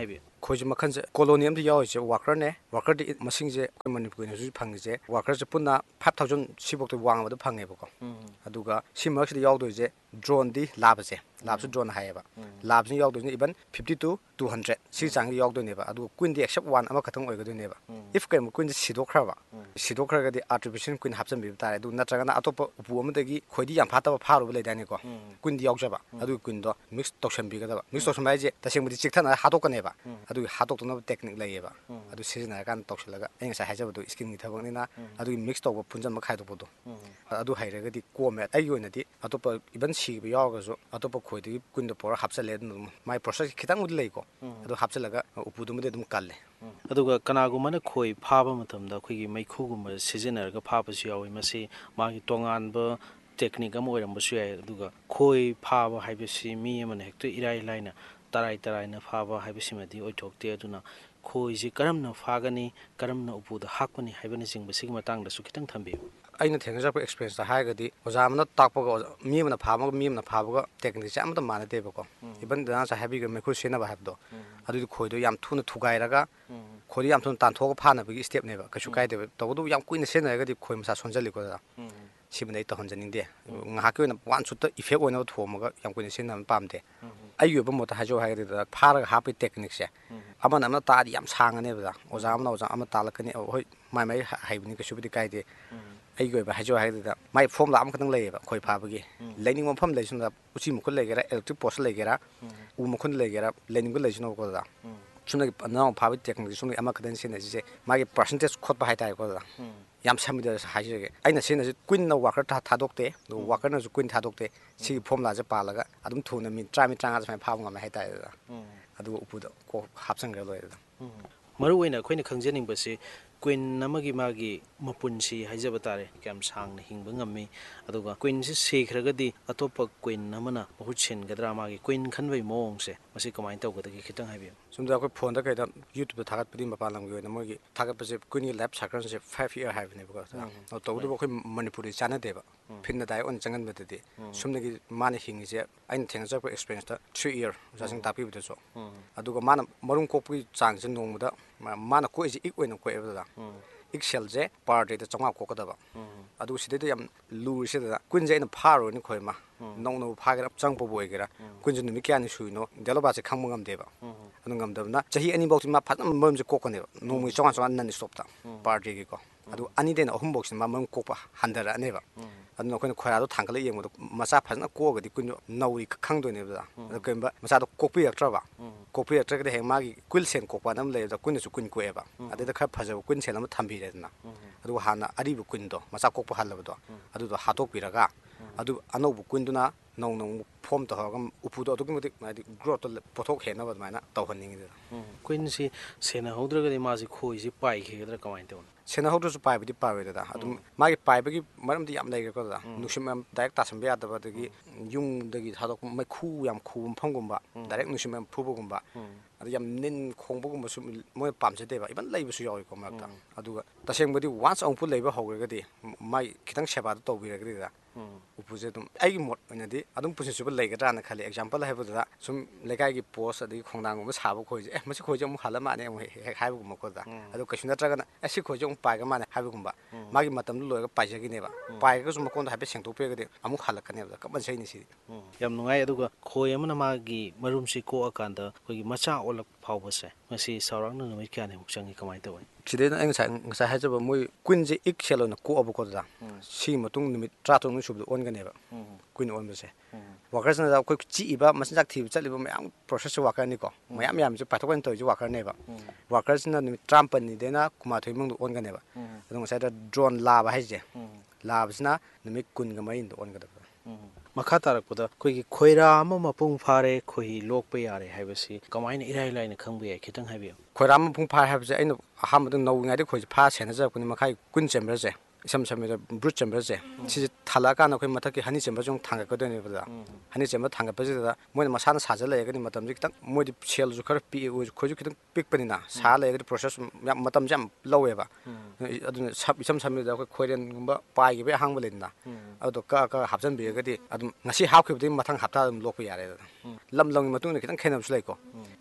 ꯈꯣꯏꯁꯦ ꯃꯈꯜꯁꯦ ꯀꯣꯂꯣꯅꯤ ꯑꯃꯗ ꯌꯥꯎꯔꯤꯁꯦ ꯋꯥꯀꯔꯅꯦ ꯋꯥꯀꯔꯗꯤ ꯃꯁꯤꯡꯁꯦ ꯑꯩꯈꯣꯏ ꯃꯅꯤꯄꯨꯔꯅꯁꯨ ꯐꯪꯉꯤꯁꯦ ꯋꯥꯀꯔꯁꯦ ꯄꯨꯟꯅ ꯐꯥꯏꯚ ꯊꯥꯎꯖꯟ ꯁꯤꯐꯥꯎꯗ ꯋꯥꯡꯕꯗ ꯐꯪꯉꯦꯕꯀꯣ ꯑꯗꯨꯒ ꯁꯤ ꯃꯔꯛꯁꯤꯗ ꯌꯥꯎꯗꯣꯏꯁꯦ ꯗ꯭ꯔꯣꯟꯗꯤ ꯂꯥꯕꯁꯦ ꯂꯥꯕꯁꯨ ꯗ꯭ꯔꯣꯟ ꯍꯥꯏꯌꯦꯕ ꯂꯥꯕꯁꯤꯅ ꯌꯥꯎꯗꯣꯏꯁꯤꯅ even fifty two two hundred ꯁꯤ ꯆꯥꯡꯁꯤ ꯌꯥꯎꯗꯣꯏꯅꯦꯕ ꯑꯗꯨꯒ ꯀꯨꯏꯟꯗꯤ ꯑꯦꯛꯁꯦꯞ ꯋꯥꯟ ꯑꯃꯈꯛꯇꯪ ꯑꯣꯏꯒꯗꯣꯏꯅꯦꯕ ꯏꯐ ꯀꯩꯒꯨꯝꯕ ꯀꯨꯏꯟꯁꯦ ꯁꯤꯗꯣꯛꯈ꯭ꯔꯕ ꯁꯤꯗꯣꯛꯈ꯭ꯔꯒꯗꯤ ꯑꯥꯔꯇꯤꯐꯤꯁꯤꯌꯦꯜ ꯀꯨꯏꯟ ꯍꯥꯞꯆꯤꯟꯕꯤꯕ ꯇꯥꯔꯦ ꯑꯗꯨ ꯅꯠꯇ꯭ꯔꯒꯅ ꯑꯇꯣꯞꯄ ꯎꯄꯨ ꯑꯃꯗꯒꯤ ꯈꯣꯏꯗꯤ ꯌꯥꯝ ꯐꯥꯠꯇꯕ ꯐꯥꯔꯨꯕ ꯂꯩꯗꯥꯏꯅꯦꯀꯣ ꯀꯨꯏꯟꯗꯤ ꯌꯥꯎꯖꯕ ꯑꯗꯨꯒꯤ ꯀꯨꯏꯟꯗꯣ ꯃꯤꯛꯁ ꯇꯧꯁꯟꯕꯤꯒꯗꯕ ꯃꯤꯛꯁ ꯇꯧꯁꯟꯕ ꯍꯥꯏꯁꯦ ꯇꯁꯦꯡꯕꯗꯤ ꯆꯤꯛꯊꯅꯔ ꯍꯥꯠꯇꯣꯛꯀꯅꯦꯕ ꯑꯗꯨꯒꯤ ꯍꯥꯠꯇꯣꯛꯇꯅꯕ ꯇꯦꯛꯅꯤꯛ ꯂꯩꯌꯦꯕ ꯑꯗꯨ ꯁꯤꯖꯤꯟꯅꯔꯀꯥꯟꯗ ꯇꯧꯁꯤꯜꯂꯒ ꯑꯩ ꯉꯁꯥꯏ ꯍꯥꯏꯖꯕꯗꯣ ꯏꯁꯀꯤꯟꯒꯤ ꯊꯕꯛꯅꯤꯅ ꯑꯗꯨꯒꯤ ꯃꯤꯛꯁ ꯇꯧꯕ ꯄꯨꯟꯖꯟꯕ ꯈꯥꯏꯗꯣꯛꯄꯗꯣ ꯑꯗꯨ ꯍꯩꯔꯒꯗꯤ ꯀꯣꯝꯃꯦ ꯑꯩꯒꯤ ꯑꯣꯏꯅꯗꯤ ꯑꯇꯣꯞꯄ ꯏꯚꯟ ꯁꯤꯕ ꯌꯥꯎꯔꯒꯁꯨ ꯑꯇꯣꯞꯄ ꯈꯣꯏꯗꯒꯤ ꯀꯨꯏꯟꯗꯣ ꯄꯨꯔꯒ ꯍꯥꯞꯆꯤꯜꯂꯦ ꯑꯗꯨꯅ ꯃꯥꯏ ꯄ꯭ꯔꯣꯁꯦꯁ ꯈꯤꯇꯪꯕꯨꯗꯤ ꯂꯩꯀꯣ ꯑꯗꯨ ꯍꯥꯞꯆꯤꯜꯂꯒ ꯎꯄꯨꯗꯨꯃꯗꯤ ꯑꯗꯨꯝ ꯀꯜꯂꯦ ꯑꯗꯨꯒ ꯀꯅꯥꯒꯨꯝꯕꯅ ꯈꯣꯏ ꯐꯥꯕ ꯃꯇꯝꯗ ꯑꯩꯈꯣꯏꯒꯤ ꯃꯩꯈꯨꯒꯨꯝꯕ ꯁꯤꯖꯤꯟꯅꯔꯒ ꯐꯥꯕꯁꯨ ꯌꯥꯎꯋꯤ ꯃꯁꯤ ꯃꯥꯒꯤ ꯇꯣꯉꯥꯟꯕ ꯇꯦꯛꯅꯤꯛ ꯑꯃ ꯑꯣꯏꯔꯝꯕꯁꯨ ꯌꯥꯏ ꯑꯗꯨꯒ ꯈꯣꯏ ꯐꯥꯕ ꯍꯥꯏꯕꯁꯤ ꯃꯤ ꯑꯃꯅ ꯍꯦꯛꯇ ꯏꯔꯥꯏ ꯂꯥꯏꯅ ꯇꯔꯥꯏ ꯇꯔꯥꯏꯅ ꯐꯥꯕ ꯍꯥꯏꯕꯁꯤꯃꯗꯤ ꯑꯣꯏꯊꯣꯛꯇꯦ ꯑꯗꯨꯅ ꯈꯣꯏꯁꯤ ꯀꯔꯝꯅ ꯐꯥꯒꯅꯤ ꯀꯔꯝꯅ ꯎꯄꯨꯗ ꯍꯥꯞꯀꯅꯤ ꯍꯥꯏꯕꯅꯆꯤꯡꯕ ꯁꯤꯒꯤ ꯃꯇꯥꯡꯗꯁꯨ ꯈꯤꯇꯪ ꯊꯝꯕꯤꯌꯨ ꯑꯩꯅ ꯊꯦꯡꯅꯖꯔꯛꯄ ꯑꯦꯛꯁꯄꯤꯔꯦꯟꯁꯇ ꯍꯥꯏꯔꯒꯗꯤ ꯑꯣꯖꯥ ꯑꯃꯅ ꯇꯥꯛꯄꯒ ꯃꯤ ꯑꯃꯅ ꯐꯥꯕꯒ ꯃꯤ ꯑꯃꯅ ꯐꯥꯕꯒ ꯇꯦꯛꯅꯤꯛꯁꯦ ꯑꯃꯠꯇ ꯃꯥꯟꯅꯗꯦꯕꯀꯣ ꯏꯚꯟ ꯗꯗꯥ ꯉꯁꯥꯏ ꯍꯥꯏꯕꯤꯈ꯭ꯔ ꯃꯩꯈꯨ ꯁꯤꯖꯤꯟꯅꯕ ꯍꯥꯏꯕꯗꯣ ꯑꯗꯨꯗꯤ ꯈꯣꯏꯗꯣ ꯌꯥꯝ ꯊꯨꯅ ꯊꯨꯒꯥꯏꯔꯒ ꯈꯣꯏꯗꯣ ꯌꯥꯝ ꯊꯨꯅ ꯇꯥꯟꯊꯣꯛꯑꯒ ꯐꯥꯅꯕꯒꯤ ꯁ꯭ꯇꯦꯞꯅꯦꯕ ꯀꯩꯁꯨ ꯀꯥꯏꯗꯦꯕ ꯇꯧꯕꯇꯕꯨ ꯌꯥꯝ ꯀꯨꯏꯅ ꯁꯤꯖꯤꯟꯅꯔꯒꯗꯤ ꯈꯣꯏ ꯃꯁꯥ ꯁꯣꯟꯖꯜꯂꯤꯀꯣ ꯗꯗꯥ ꯁꯤꯃꯗꯤ ꯑꯩ ꯇꯧꯍꯟꯖꯅꯤꯡꯗꯦ ꯉꯥꯏꯍꯥꯛꯀꯤ ꯑꯣꯏꯅ ꯋꯥꯟ ꯁꯨꯠꯇ ꯏꯐꯦꯛ ꯑꯣꯏꯅꯕ ꯊꯣꯝꯃꯒ ꯌꯥꯝ ꯀꯨꯏꯅ ꯁꯤꯖꯤꯟꯅꯕ ꯄꯥꯝꯗꯦ ꯑꯩꯒꯤ ꯑꯣꯏꯕ ꯃꯣꯠꯇ ꯍꯥꯏꯖꯧ ꯍꯥꯏꯔꯒꯗꯤ ꯗꯗꯥ ꯐꯥꯔꯒ ꯍꯥꯞꯄꯒꯤ ꯇꯦꯛꯅꯤꯛꯁꯦ ꯑꯃꯅ ꯑꯃꯅ ꯇꯥꯛꯑꯗꯤ ꯌꯥꯝ ꯁꯥꯡꯉꯅꯦꯕ ꯑꯣꯖꯥ ꯑꯃꯅ ꯑꯣꯖꯥ ꯑꯃ ꯇꯥꯛꯂꯛꯀꯅꯤ ꯍꯣꯏ ꯃꯥꯏ ꯃꯥꯏ ꯍꯩꯕꯅꯤ ꯀꯩꯁꯨꯕꯨꯗꯤ ꯀꯥꯏꯗꯦ ꯑꯩꯒꯤ ꯑꯣꯏꯕ ꯍꯥꯏꯖꯧ ꯍꯥꯏꯔꯒꯗꯤ ꯃꯥꯏ ꯐꯣꯝꯂꯥ ꯑꯃꯈꯛꯇꯪ ꯂꯩꯌꯦꯕ ꯈꯣꯏ ꯐꯥꯕꯒꯤ ꯂꯩꯅꯤꯡꯕ ꯃꯐꯝ ꯂꯩꯁꯨꯝꯗ ꯎꯆꯤ ꯃꯈꯨꯠ ꯂꯩꯒꯦꯔꯥ ꯑꯦꯂꯦꯛꯇ꯭ꯔꯤꯛ ꯄꯣꯁ ꯂꯩꯒꯦꯔꯥ ꯎ ꯃꯈꯨꯟ ꯂꯩꯒꯦꯔꯥ ꯂꯩꯅꯤꯡꯕ ꯂꯩꯁꯅꯣꯀꯣ ꯗꯗꯥ ꯁꯨꯝꯅꯒꯤ ꯅꯅꯥꯎ ꯐꯥꯕꯒꯤ ꯇꯦꯛꯅꯤꯛꯁꯦ ꯁꯨꯝꯅꯒꯤ ꯑꯃꯈꯛꯇꯪ ꯁꯤꯖꯤꯟꯅꯁꯤꯁꯦ ꯃꯥꯒꯤ ꯄꯥꯔꯁꯦꯟꯇꯦꯖ ꯈꯣꯠꯄ ꯍꯥꯏꯇꯥꯔꯦꯀꯣ ꯗꯗꯥ ꯌꯥꯝ ꯁꯝꯕꯤꯗ ꯍꯥꯏꯖꯔꯒꯦ ꯑꯩꯅ ꯁꯤꯖꯤꯟꯅꯁꯤ ꯀꯨꯏꯟꯅ ꯋꯥꯀꯔ ꯊꯥꯗꯣꯛꯇꯦ ꯑꯗꯨꯒ ꯋꯥꯀꯔꯅꯁꯨ ꯀꯨꯏꯟ ꯊꯥꯗꯣꯛꯇꯦ ꯁꯤꯒꯤ ꯐꯣꯝꯂꯥꯁꯦ ꯄꯥꯜꯂꯒ ꯑꯗꯨꯝ ꯊꯨꯅ ꯃꯤꯅꯤꯠ ꯇꯔꯥꯃꯔꯤ ꯇꯔꯥꯃꯉꯥ ꯁꯨꯃꯥꯏꯅ ꯐꯥꯕ ꯉꯝꯃꯦ ꯍꯥꯏꯇꯥꯔꯦ ꯗꯗꯥ ꯑꯗꯨꯒ ꯎꯄꯨꯗ ꯀꯣꯛ ꯍꯥꯞꯆꯤꯟꯈ꯭ꯔ ꯂꯣꯏꯔꯦ ꯗꯗꯥ ꯃꯔꯨꯑꯣꯏꯅ ꯑꯩꯈꯣꯏꯅ ꯈꯪꯖꯅꯤꯡꯕꯁꯤ ꯀꯨꯏꯟ ꯑꯃꯒꯤ ꯃꯥꯒꯤ ꯃꯄꯨꯟꯁꯤ ꯍꯥꯏꯖꯕ ꯇꯥꯔꯦ ꯀꯌꯥꯝ ꯁꯥꯡꯅ ꯍꯤꯡꯕ ꯉꯝꯃꯤ ꯑꯗꯨꯒ ꯀꯨꯏꯟꯁꯤ ꯁꯤꯈ꯭ꯔꯒꯗꯤ ꯑꯇꯣꯞꯄ ꯀꯨꯏꯟ ꯑꯃꯅ ꯃꯍꯨꯠ ꯁꯤꯟꯒꯗ꯭ꯔꯥ ꯃꯥꯒꯤ ꯀꯨꯏꯟ ꯈꯟꯕꯒꯤ ꯃꯑꯣꯡꯁꯦ ꯃꯁꯤ ꯀꯃꯥꯏꯅ ꯇꯧꯒꯗꯒꯦ ꯈꯤꯇꯪ ꯍꯥꯏꯕꯤꯌꯨ ꯁꯨꯝꯗ ꯑꯩꯈꯣꯏ ꯐꯣꯟꯗ ꯀꯩꯗ ꯌꯨꯇ꯭ꯌꯨꯕꯇ ꯊꯥꯒꯠꯄꯗꯤ ꯃꯄꯥꯟ ꯂꯝꯒꯤ ꯑꯣꯏꯅ ꯃꯣꯏꯒꯤ ꯊꯥꯒꯠꯄꯁꯦ ꯀꯨꯏꯟꯒꯤ ꯂꯥꯏꯐ ꯁꯥꯏꯀꯜꯁꯦ ꯐꯥꯏꯚ ꯏꯌꯔ ꯍꯥꯏꯕꯅꯦꯕꯀꯣ ꯇꯧꯕꯇꯕꯨ ꯑꯩꯈꯣꯏ ꯃꯅꯤꯄꯨꯔꯗꯤ ꯆꯥꯟꯅꯗꯦꯕ ꯐꯤꯟꯅ ꯗꯥꯏꯔꯦꯛ ꯑꯣꯏꯅ ꯆꯪꯍꯟꯕꯗꯗꯤ ꯁꯨꯝꯅꯒꯤ ꯃꯥꯅ ꯍꯤꯡꯉꯤꯁꯦ ꯑꯩꯅ ꯊꯦꯡꯅꯖꯔꯛꯄ ꯑꯦꯛꯁꯄꯤꯔꯦꯟꯁꯇ ꯊ꯭ꯔꯤ ꯏꯌꯔ ꯑꯣꯖꯥꯁꯤꯡ ꯇꯥꯛꯄꯤꯕꯗꯁꯨ ꯑꯗꯨꯒ ꯃꯥꯅ ꯃꯔꯨꯝ ꯀꯣꯛꯄꯒꯤ ꯆꯥꯡꯁꯦ ꯅꯣꯡꯃꯗ ꯃꯥꯅ ꯀꯣꯛꯏꯁꯦ ꯏꯛ ꯑꯣꯏꯅ ꯀꯣꯛꯑꯦꯕ ꯗꯗꯥ ꯏꯛ ꯁꯦꯜꯁꯦ ꯄꯥꯔ ꯗꯦꯗ ꯆꯥꯝꯃꯉꯥ ꯀꯣꯛꯀꯗꯕ ꯑꯗꯨ ꯁꯤꯗꯩꯗ ꯌꯥꯝ ꯂꯨꯔꯤꯁꯤꯗ ꯀꯨꯏꯟꯁꯦ ꯑꯩꯅ ꯐꯥꯔꯨꯔꯅꯤ ꯈꯣꯏ ꯑꯃ ꯅꯧꯅꯕꯨ ꯐꯥꯒꯦꯔꯥ ꯆꯪꯉꯛꯄꯕꯨ ꯑꯣꯏꯒꯦꯔꯥ ꯀꯨꯏꯟꯁꯦ ꯅꯨꯃꯤꯠ ꯀꯌꯥꯅꯤ ꯁꯨꯏꯅꯣ ꯗꯦꯂꯣꯕꯥꯁꯦ ꯈꯪꯕ ꯉꯝꯗꯦꯕ ꯑꯗꯨ ꯉꯝꯗꯕꯅ ꯆꯍꯤ ꯑꯅꯤꯐꯧꯁꯤ ꯃꯥ ꯐꯖꯅ ꯃꯔꯨꯝꯁꯦ ꯀꯣꯛꯀꯅꯦꯕ ꯅꯣꯡꯃꯒꯤ ꯆꯥꯝꯃꯉꯥ ꯆꯥꯝꯃꯉꯥ ꯅꯟ ꯁ꯭ꯇꯣꯞꯇ ꯄꯥꯔ ꯗꯦꯒꯤꯀꯣ ꯑꯗꯨ ꯑꯅꯤꯗꯩꯅ ꯑꯍꯨꯝꯐꯧꯁꯤꯅ ꯃꯥ ꯃꯔꯨꯝ ꯀꯣꯛꯄ ꯍꯟꯊꯔꯛꯑꯅꯦꯕ ꯑꯗꯨꯅ ꯑꯩꯈꯣꯏꯅ ꯈꯣꯏꯔꯥꯗꯣ ꯊꯥꯡꯒꯠꯂꯒ ꯌꯦꯡꯕꯗꯣ ꯃꯆꯥ ꯐꯖꯅ ꯀꯣꯛꯑꯒꯗꯤ ꯀꯨꯏꯟꯗꯣ ꯅꯧꯔꯤ ꯈꯪꯗꯣꯏꯅꯦꯕ ꯗꯗꯥ ꯑꯗꯣ ꯀꯩꯒꯨꯝꯕ ꯃꯆꯥꯗꯣ ꯀꯣꯛꯄꯤꯔꯛꯇ꯭ꯔꯕ ꯀꯣꯛꯄꯤꯔꯛꯇ꯭ꯔꯒꯗꯤ ꯍꯌꯦꯡ ꯃꯥꯒꯤ ꯀꯨꯏꯜ ꯁꯦꯟ ꯀꯣꯛꯄ ꯑꯃ ꯂꯩꯌꯦꯕ ꯀꯨꯏꯟꯅꯁꯨ ꯀꯨꯏꯟ ꯀꯣꯛꯑꯦꯕ ꯑꯗꯩꯗ ꯈꯔ ꯐꯖꯕ ꯀꯨꯏꯟ ꯁꯦꯟ ꯑꯃ ꯊꯝꯕꯤꯔꯦꯗꯅ ꯑꯗꯨꯒ ꯍꯥꯟꯅ ꯑꯔꯤꯕ ꯀꯨꯏꯟꯗꯣ ꯃꯆꯥ ꯀꯣꯛꯄ ꯍꯜꯂꯕꯗꯣ ꯑꯗꯨꯗꯣ ꯍꯥꯠꯇꯣꯛꯄꯤꯔꯒ ꯑꯗꯨ ꯑꯅꯧꯕ ꯀꯨꯏꯟꯗꯨꯅ ꯅꯧꯅ ꯑꯃꯨꯛ ꯐꯣꯝ ꯇꯧꯍꯧꯔꯒ ꯎꯄꯨꯗꯣ ꯑꯗꯨꯛꯀꯤ ꯃꯇꯤꯛ ꯍꯥꯏꯗꯤ ꯒ꯭ꯔꯣꯠꯇꯣ ꯄꯣꯠꯊꯣꯛ ꯍꯦꯟꯅꯕ ꯑꯗꯨꯃꯥꯏꯅ ꯇꯧꯍꯟꯅꯤꯡꯉꯤꯗꯅ ꯀꯨꯏꯟꯁꯤ ꯁꯦꯟꯅꯍꯧꯗ꯭ꯔꯒꯗꯤ ꯃꯥꯁꯤ ꯈꯣꯏꯁꯤ ꯄꯥꯏꯈꯤꯒꯗ꯭ꯔꯥ ꯀꯃꯥꯏꯅ ꯇꯧꯅꯤ ꯁꯦꯟꯅꯍꯧꯗ꯭ꯔꯁꯨ ꯄꯥꯏꯕꯗꯤ ꯄꯥꯏꯔꯣꯏ ꯗꯗꯥ ꯑꯗꯨꯝ ꯃꯥꯒꯤ ꯄꯥꯏꯕꯒꯤ ꯃꯔꯝꯗꯤ ꯌꯥꯝ ꯂꯩꯈ꯭ꯔꯦꯀꯣ ꯗꯗꯥ ꯅꯨꯡꯁꯤꯠ ꯃꯌꯥꯝ ꯗꯥꯏꯔꯦꯛ ꯇꯥꯁꯟꯕ ꯌꯥꯗꯕ ꯑꯗꯒꯤ ꯌꯨꯡꯗꯒꯤ ꯊꯥꯗꯣꯛꯄ ꯃꯩꯈꯨ ꯌꯥꯝ ꯈꯨꯕ ꯃꯐꯝꯒꯨꯝꯕ ꯗꯥꯏꯔꯦꯛ ꯅꯨꯡꯁꯤꯠ ꯃꯌꯥꯝ ꯐꯨꯕꯒꯨꯝꯕ ꯑꯗ ꯌꯥꯝ ꯅꯤꯟ ꯈꯣꯡꯕꯒꯨꯝꯕꯁꯨ ꯃꯣꯏꯅ ꯄꯥꯝꯖꯗꯦꯕ ꯏꯚꯟ ꯂꯩꯕꯁꯨ ꯌꯥꯎꯏꯀꯣ ꯃꯔꯛꯇ ꯑꯗꯨꯒ ꯇꯁꯦꯡꯕꯗꯤ ꯋꯥꯟꯁ ꯑꯃꯨꯛꯄꯨ ꯂꯩꯕ ꯍꯧꯈ꯭ꯔꯒꯗꯤ ꯃꯥꯒꯤ ꯈꯤꯇꯪ ꯁꯦꯕꯥꯗꯣ ꯇꯧꯕꯤꯔꯒꯗꯤ ꯗꯗꯥ ꯎꯄꯨꯁꯦ ꯑꯗꯨꯝ ꯑꯩꯒꯤ ꯃꯣꯠ ꯑꯣꯏꯅꯗꯤ ꯑꯗꯨꯝ ꯄꯨꯟꯁꯤ ꯆꯨꯞꯄ ꯂꯩꯒꯗ꯭ꯔꯥꯅ ꯈꯜꯂꯤ ꯑꯦꯛꯖꯥꯝꯄꯜ ꯍꯥꯏꯕꯗꯨꯗ ꯁꯨꯝ ꯂꯩꯀꯥꯏꯒꯤ ꯄꯣꯁ ꯑꯗꯒꯤ ꯈꯣꯡꯅꯥꯡꯒꯨꯝꯕ ꯁꯥꯕ ꯈꯣꯏꯁꯦ ꯑꯦ ꯃꯁꯤ ꯈꯣꯏꯁꯦ ꯑꯃꯨꯛ ꯍꯜꯂ ꯃꯥꯜꯅꯦ ꯑꯃꯨꯛ ꯍꯦꯛ ꯍꯥꯏꯕꯒꯨꯝꯕꯀꯣ ꯗꯗꯥ ꯑꯗꯨ ꯀꯩꯁꯨ ꯅꯠꯇ꯭ꯔꯒꯅ ꯑꯦ ꯁꯤ ꯈꯣꯏꯁꯦ ꯑꯃꯨꯛ ꯄꯥꯏꯈ꯭ꯔ ꯃꯥꯜꯅꯦ ꯍꯥꯏꯕꯒꯨꯝꯕ ꯃꯥꯒꯤ ꯃꯇꯝꯗꯨ ꯂꯣꯏꯔꯒ ꯄꯥꯏꯖꯈꯤꯅꯦꯕ ꯄꯥꯏꯈ꯭ꯔꯒꯁꯨ ꯃꯀꯣꯟꯗꯣ ꯍꯥꯏꯐꯦꯠ ꯁꯦꯡꯗꯣꯛꯄꯤꯔꯒꯗꯤ ꯑꯃꯨꯛ ꯍꯜꯂꯛꯀꯅꯦꯕ ꯀꯝꯄꯜꯁꯔꯤꯅꯤ ꯁꯤꯗꯤ ꯌꯥꯝ ꯅꯨꯡꯉꯥꯏ ꯑꯗꯨꯒ ꯈꯣꯏ ꯑꯃꯅ ꯃꯥꯒꯤ ꯃꯔꯨꯝꯁꯤ ꯀꯣꯛꯑꯀꯥꯟꯗ ꯑꯩꯈꯣꯏꯒꯤ ꯃꯆꯥ ꯑꯣꯜꯂꯛꯄ ꯐꯥꯎꯕꯁꯦ ꯃꯁꯤ ꯆꯥꯎꯔꯥꯛꯅ ꯅꯨꯃꯤꯠ ꯀꯌꯥꯅꯤꯃꯨꯛ ꯆꯪꯏ ꯀꯃꯥꯏꯅ ꯇꯧꯏ ꯁꯤꯗꯩꯅ ꯑꯩ ꯉꯁꯥꯏ ꯉꯁꯥꯏ ꯍꯥꯏꯖꯕ ꯃꯣꯏ ꯀꯨꯏꯟꯁꯦ ꯏꯛ ꯁꯦꯜ ꯑꯣꯏꯅ ꯀꯣꯛꯑꯕꯀꯣ ꯗꯗꯥ ꯁꯤꯒꯤ ꯃꯇꯨꯡ ꯅꯨꯃꯤꯠ ꯇꯔꯥꯇꯔꯨꯛꯅꯤ ꯁꯨꯕꯗ ꯑꯣꯟꯒꯅꯦꯕ ꯀꯨꯏꯟ ꯑꯣꯟꯕꯁꯦ ꯋꯥꯀꯔꯁꯤꯅ ꯑꯩꯈꯣꯏ ꯆꯤꯛꯏꯕ ꯃꯆꯤꯟꯖꯥꯛ ꯊꯤꯕ ꯆꯠꯂꯤꯕ ꯃꯌꯥꯝ ꯄ꯭ꯔꯣꯁꯦꯁꯁꯦ ꯋꯥꯀꯔꯅꯤꯀꯣ ꯃꯌꯥꯝ ꯃꯌꯥꯝꯁꯦ ꯄꯥꯏꯊꯣꯛ ꯄꯥꯏꯁꯤꯟ ꯇꯧꯔꯤꯁꯦ ꯋꯥꯀꯔꯅꯦꯕ ꯋꯥꯀꯔꯁꯤꯅ ꯅꯨꯃꯤꯠ ꯇꯔꯥꯃꯥꯄꯜꯅꯤꯗꯩꯅ ꯀꯨꯟꯃꯥꯊꯣꯏ ꯃꯅꯨꯡꯗ ꯑꯣꯟꯒꯅꯦꯕ ꯑꯗꯣ ꯉꯁꯥꯏꯗ ꯗ꯭ꯔꯣꯟ ꯂꯥꯕ ꯍꯥꯏꯁꯦ ꯂꯥꯕꯁꯤꯅ ꯅꯨꯃꯤꯠ ꯀꯨꯟꯒ ꯃꯔꯤꯅꯤꯗ ꯑꯣꯟꯒꯗꯕ ꯃꯈꯥ ꯇꯥꯔꯛꯄꯗ ꯑꯩꯈꯣꯏꯒꯤ ꯈꯣꯏꯔꯥ ꯑꯃ ꯃꯄꯨꯡ ꯐꯥꯔꯦ ꯈꯣꯏꯍꯤ ꯂꯣꯛꯄ ꯌꯥꯔꯦ ꯍꯥꯏꯕꯁꯤ ꯀꯃꯥꯏꯅ ꯏꯔꯥꯏ ꯂꯥꯏꯅ ꯈꯪꯕ ꯌꯥꯏ ꯈꯤꯇꯪ ꯍꯥꯏꯕꯤꯌꯨ ꯈꯣꯏꯔꯥ ꯃꯄꯨꯡ ꯐꯥꯔꯦ ꯍꯥꯏꯕꯁꯦ ꯑꯩꯅ ꯑꯍꯥꯟꯕꯗ ꯅꯧꯔꯤꯉꯩꯗ ꯈꯣꯏꯁꯦ ꯐꯥ ꯁꯦꯟꯅꯖꯔꯛꯄꯅꯤ ꯃꯈꯥꯒꯤ ꯀꯨꯏꯟ ꯆꯦꯝꯕꯔꯁꯦ ꯏꯁꯝ ꯁꯝꯃꯦꯗ ꯕ꯭ꯔꯨꯠ ꯆꯦꯝꯕꯔꯁꯦ ꯁꯤꯁꯦ ꯊꯜꯂꯛꯑꯀꯥꯟꯗ ꯑꯩꯈꯣꯏ ꯃꯊꯛꯀꯤ ꯍꯅꯤ ꯆꯦꯝꯕꯔꯁꯦ ꯑꯃꯨꯛ ꯊꯥꯡꯒꯠꯀꯗꯣꯏꯅꯦꯕ ꯗꯗꯥ ꯍꯅꯤ ꯆꯦꯝꯕꯔ ꯊꯥꯡꯒꯠꯄꯁꯤꯗ ꯃꯣꯏꯅ ꯃꯁꯥꯅ ꯁꯥꯖꯜ ꯂꯩꯔꯒꯗꯤ ꯃꯇꯝꯁꯦ ꯈꯤꯇꯪ ꯃꯣꯏꯗꯤ ꯁꯦꯜꯁꯨ ꯈꯔ ꯄꯤꯛꯑꯦ ꯑꯩꯈꯣꯏꯁꯨ ꯈꯤꯇꯪ ꯄꯤꯛꯄꯅꯤꯅ ꯁꯥ ꯂꯩꯔꯒꯗꯤ ꯄ꯭ꯔꯣꯁꯦꯁ ꯌꯥꯝ ꯃꯇꯝꯁꯦ ꯌꯥꯝ ꯂꯧꯋꯦꯕ ꯑꯗꯨꯅ ꯏꯁꯝ ꯁꯝꯕꯗ ꯑꯩꯈꯣꯏ ꯈꯣꯏꯔꯦꯟꯒꯨꯝꯕ ꯄꯥꯏꯈꯤꯕꯒꯤ ꯑꯍꯥꯡꯕ ꯂꯩꯗꯅ ꯑꯗꯨꯗꯣ ꯀꯛꯑ ꯀꯛꯑ ꯍꯥꯞꯆꯤꯟꯕꯤꯔꯒꯗꯤ ꯑꯗꯨꯝ ꯉꯁꯤ ꯍꯥꯞꯈꯤꯕꯗꯒꯤ ꯃꯊꯪ ꯍꯞꯇꯥ ꯑꯗꯨꯝ ꯂꯣꯛꯄ ꯌꯥꯔꯦ ꯂꯝ ꯂꯝꯒꯤ ꯃꯇꯨꯡ ꯏꯟꯅ ꯈꯤꯇꯪ ꯈꯦꯠꯅꯕꯁꯨ ꯂꯩꯀꯣ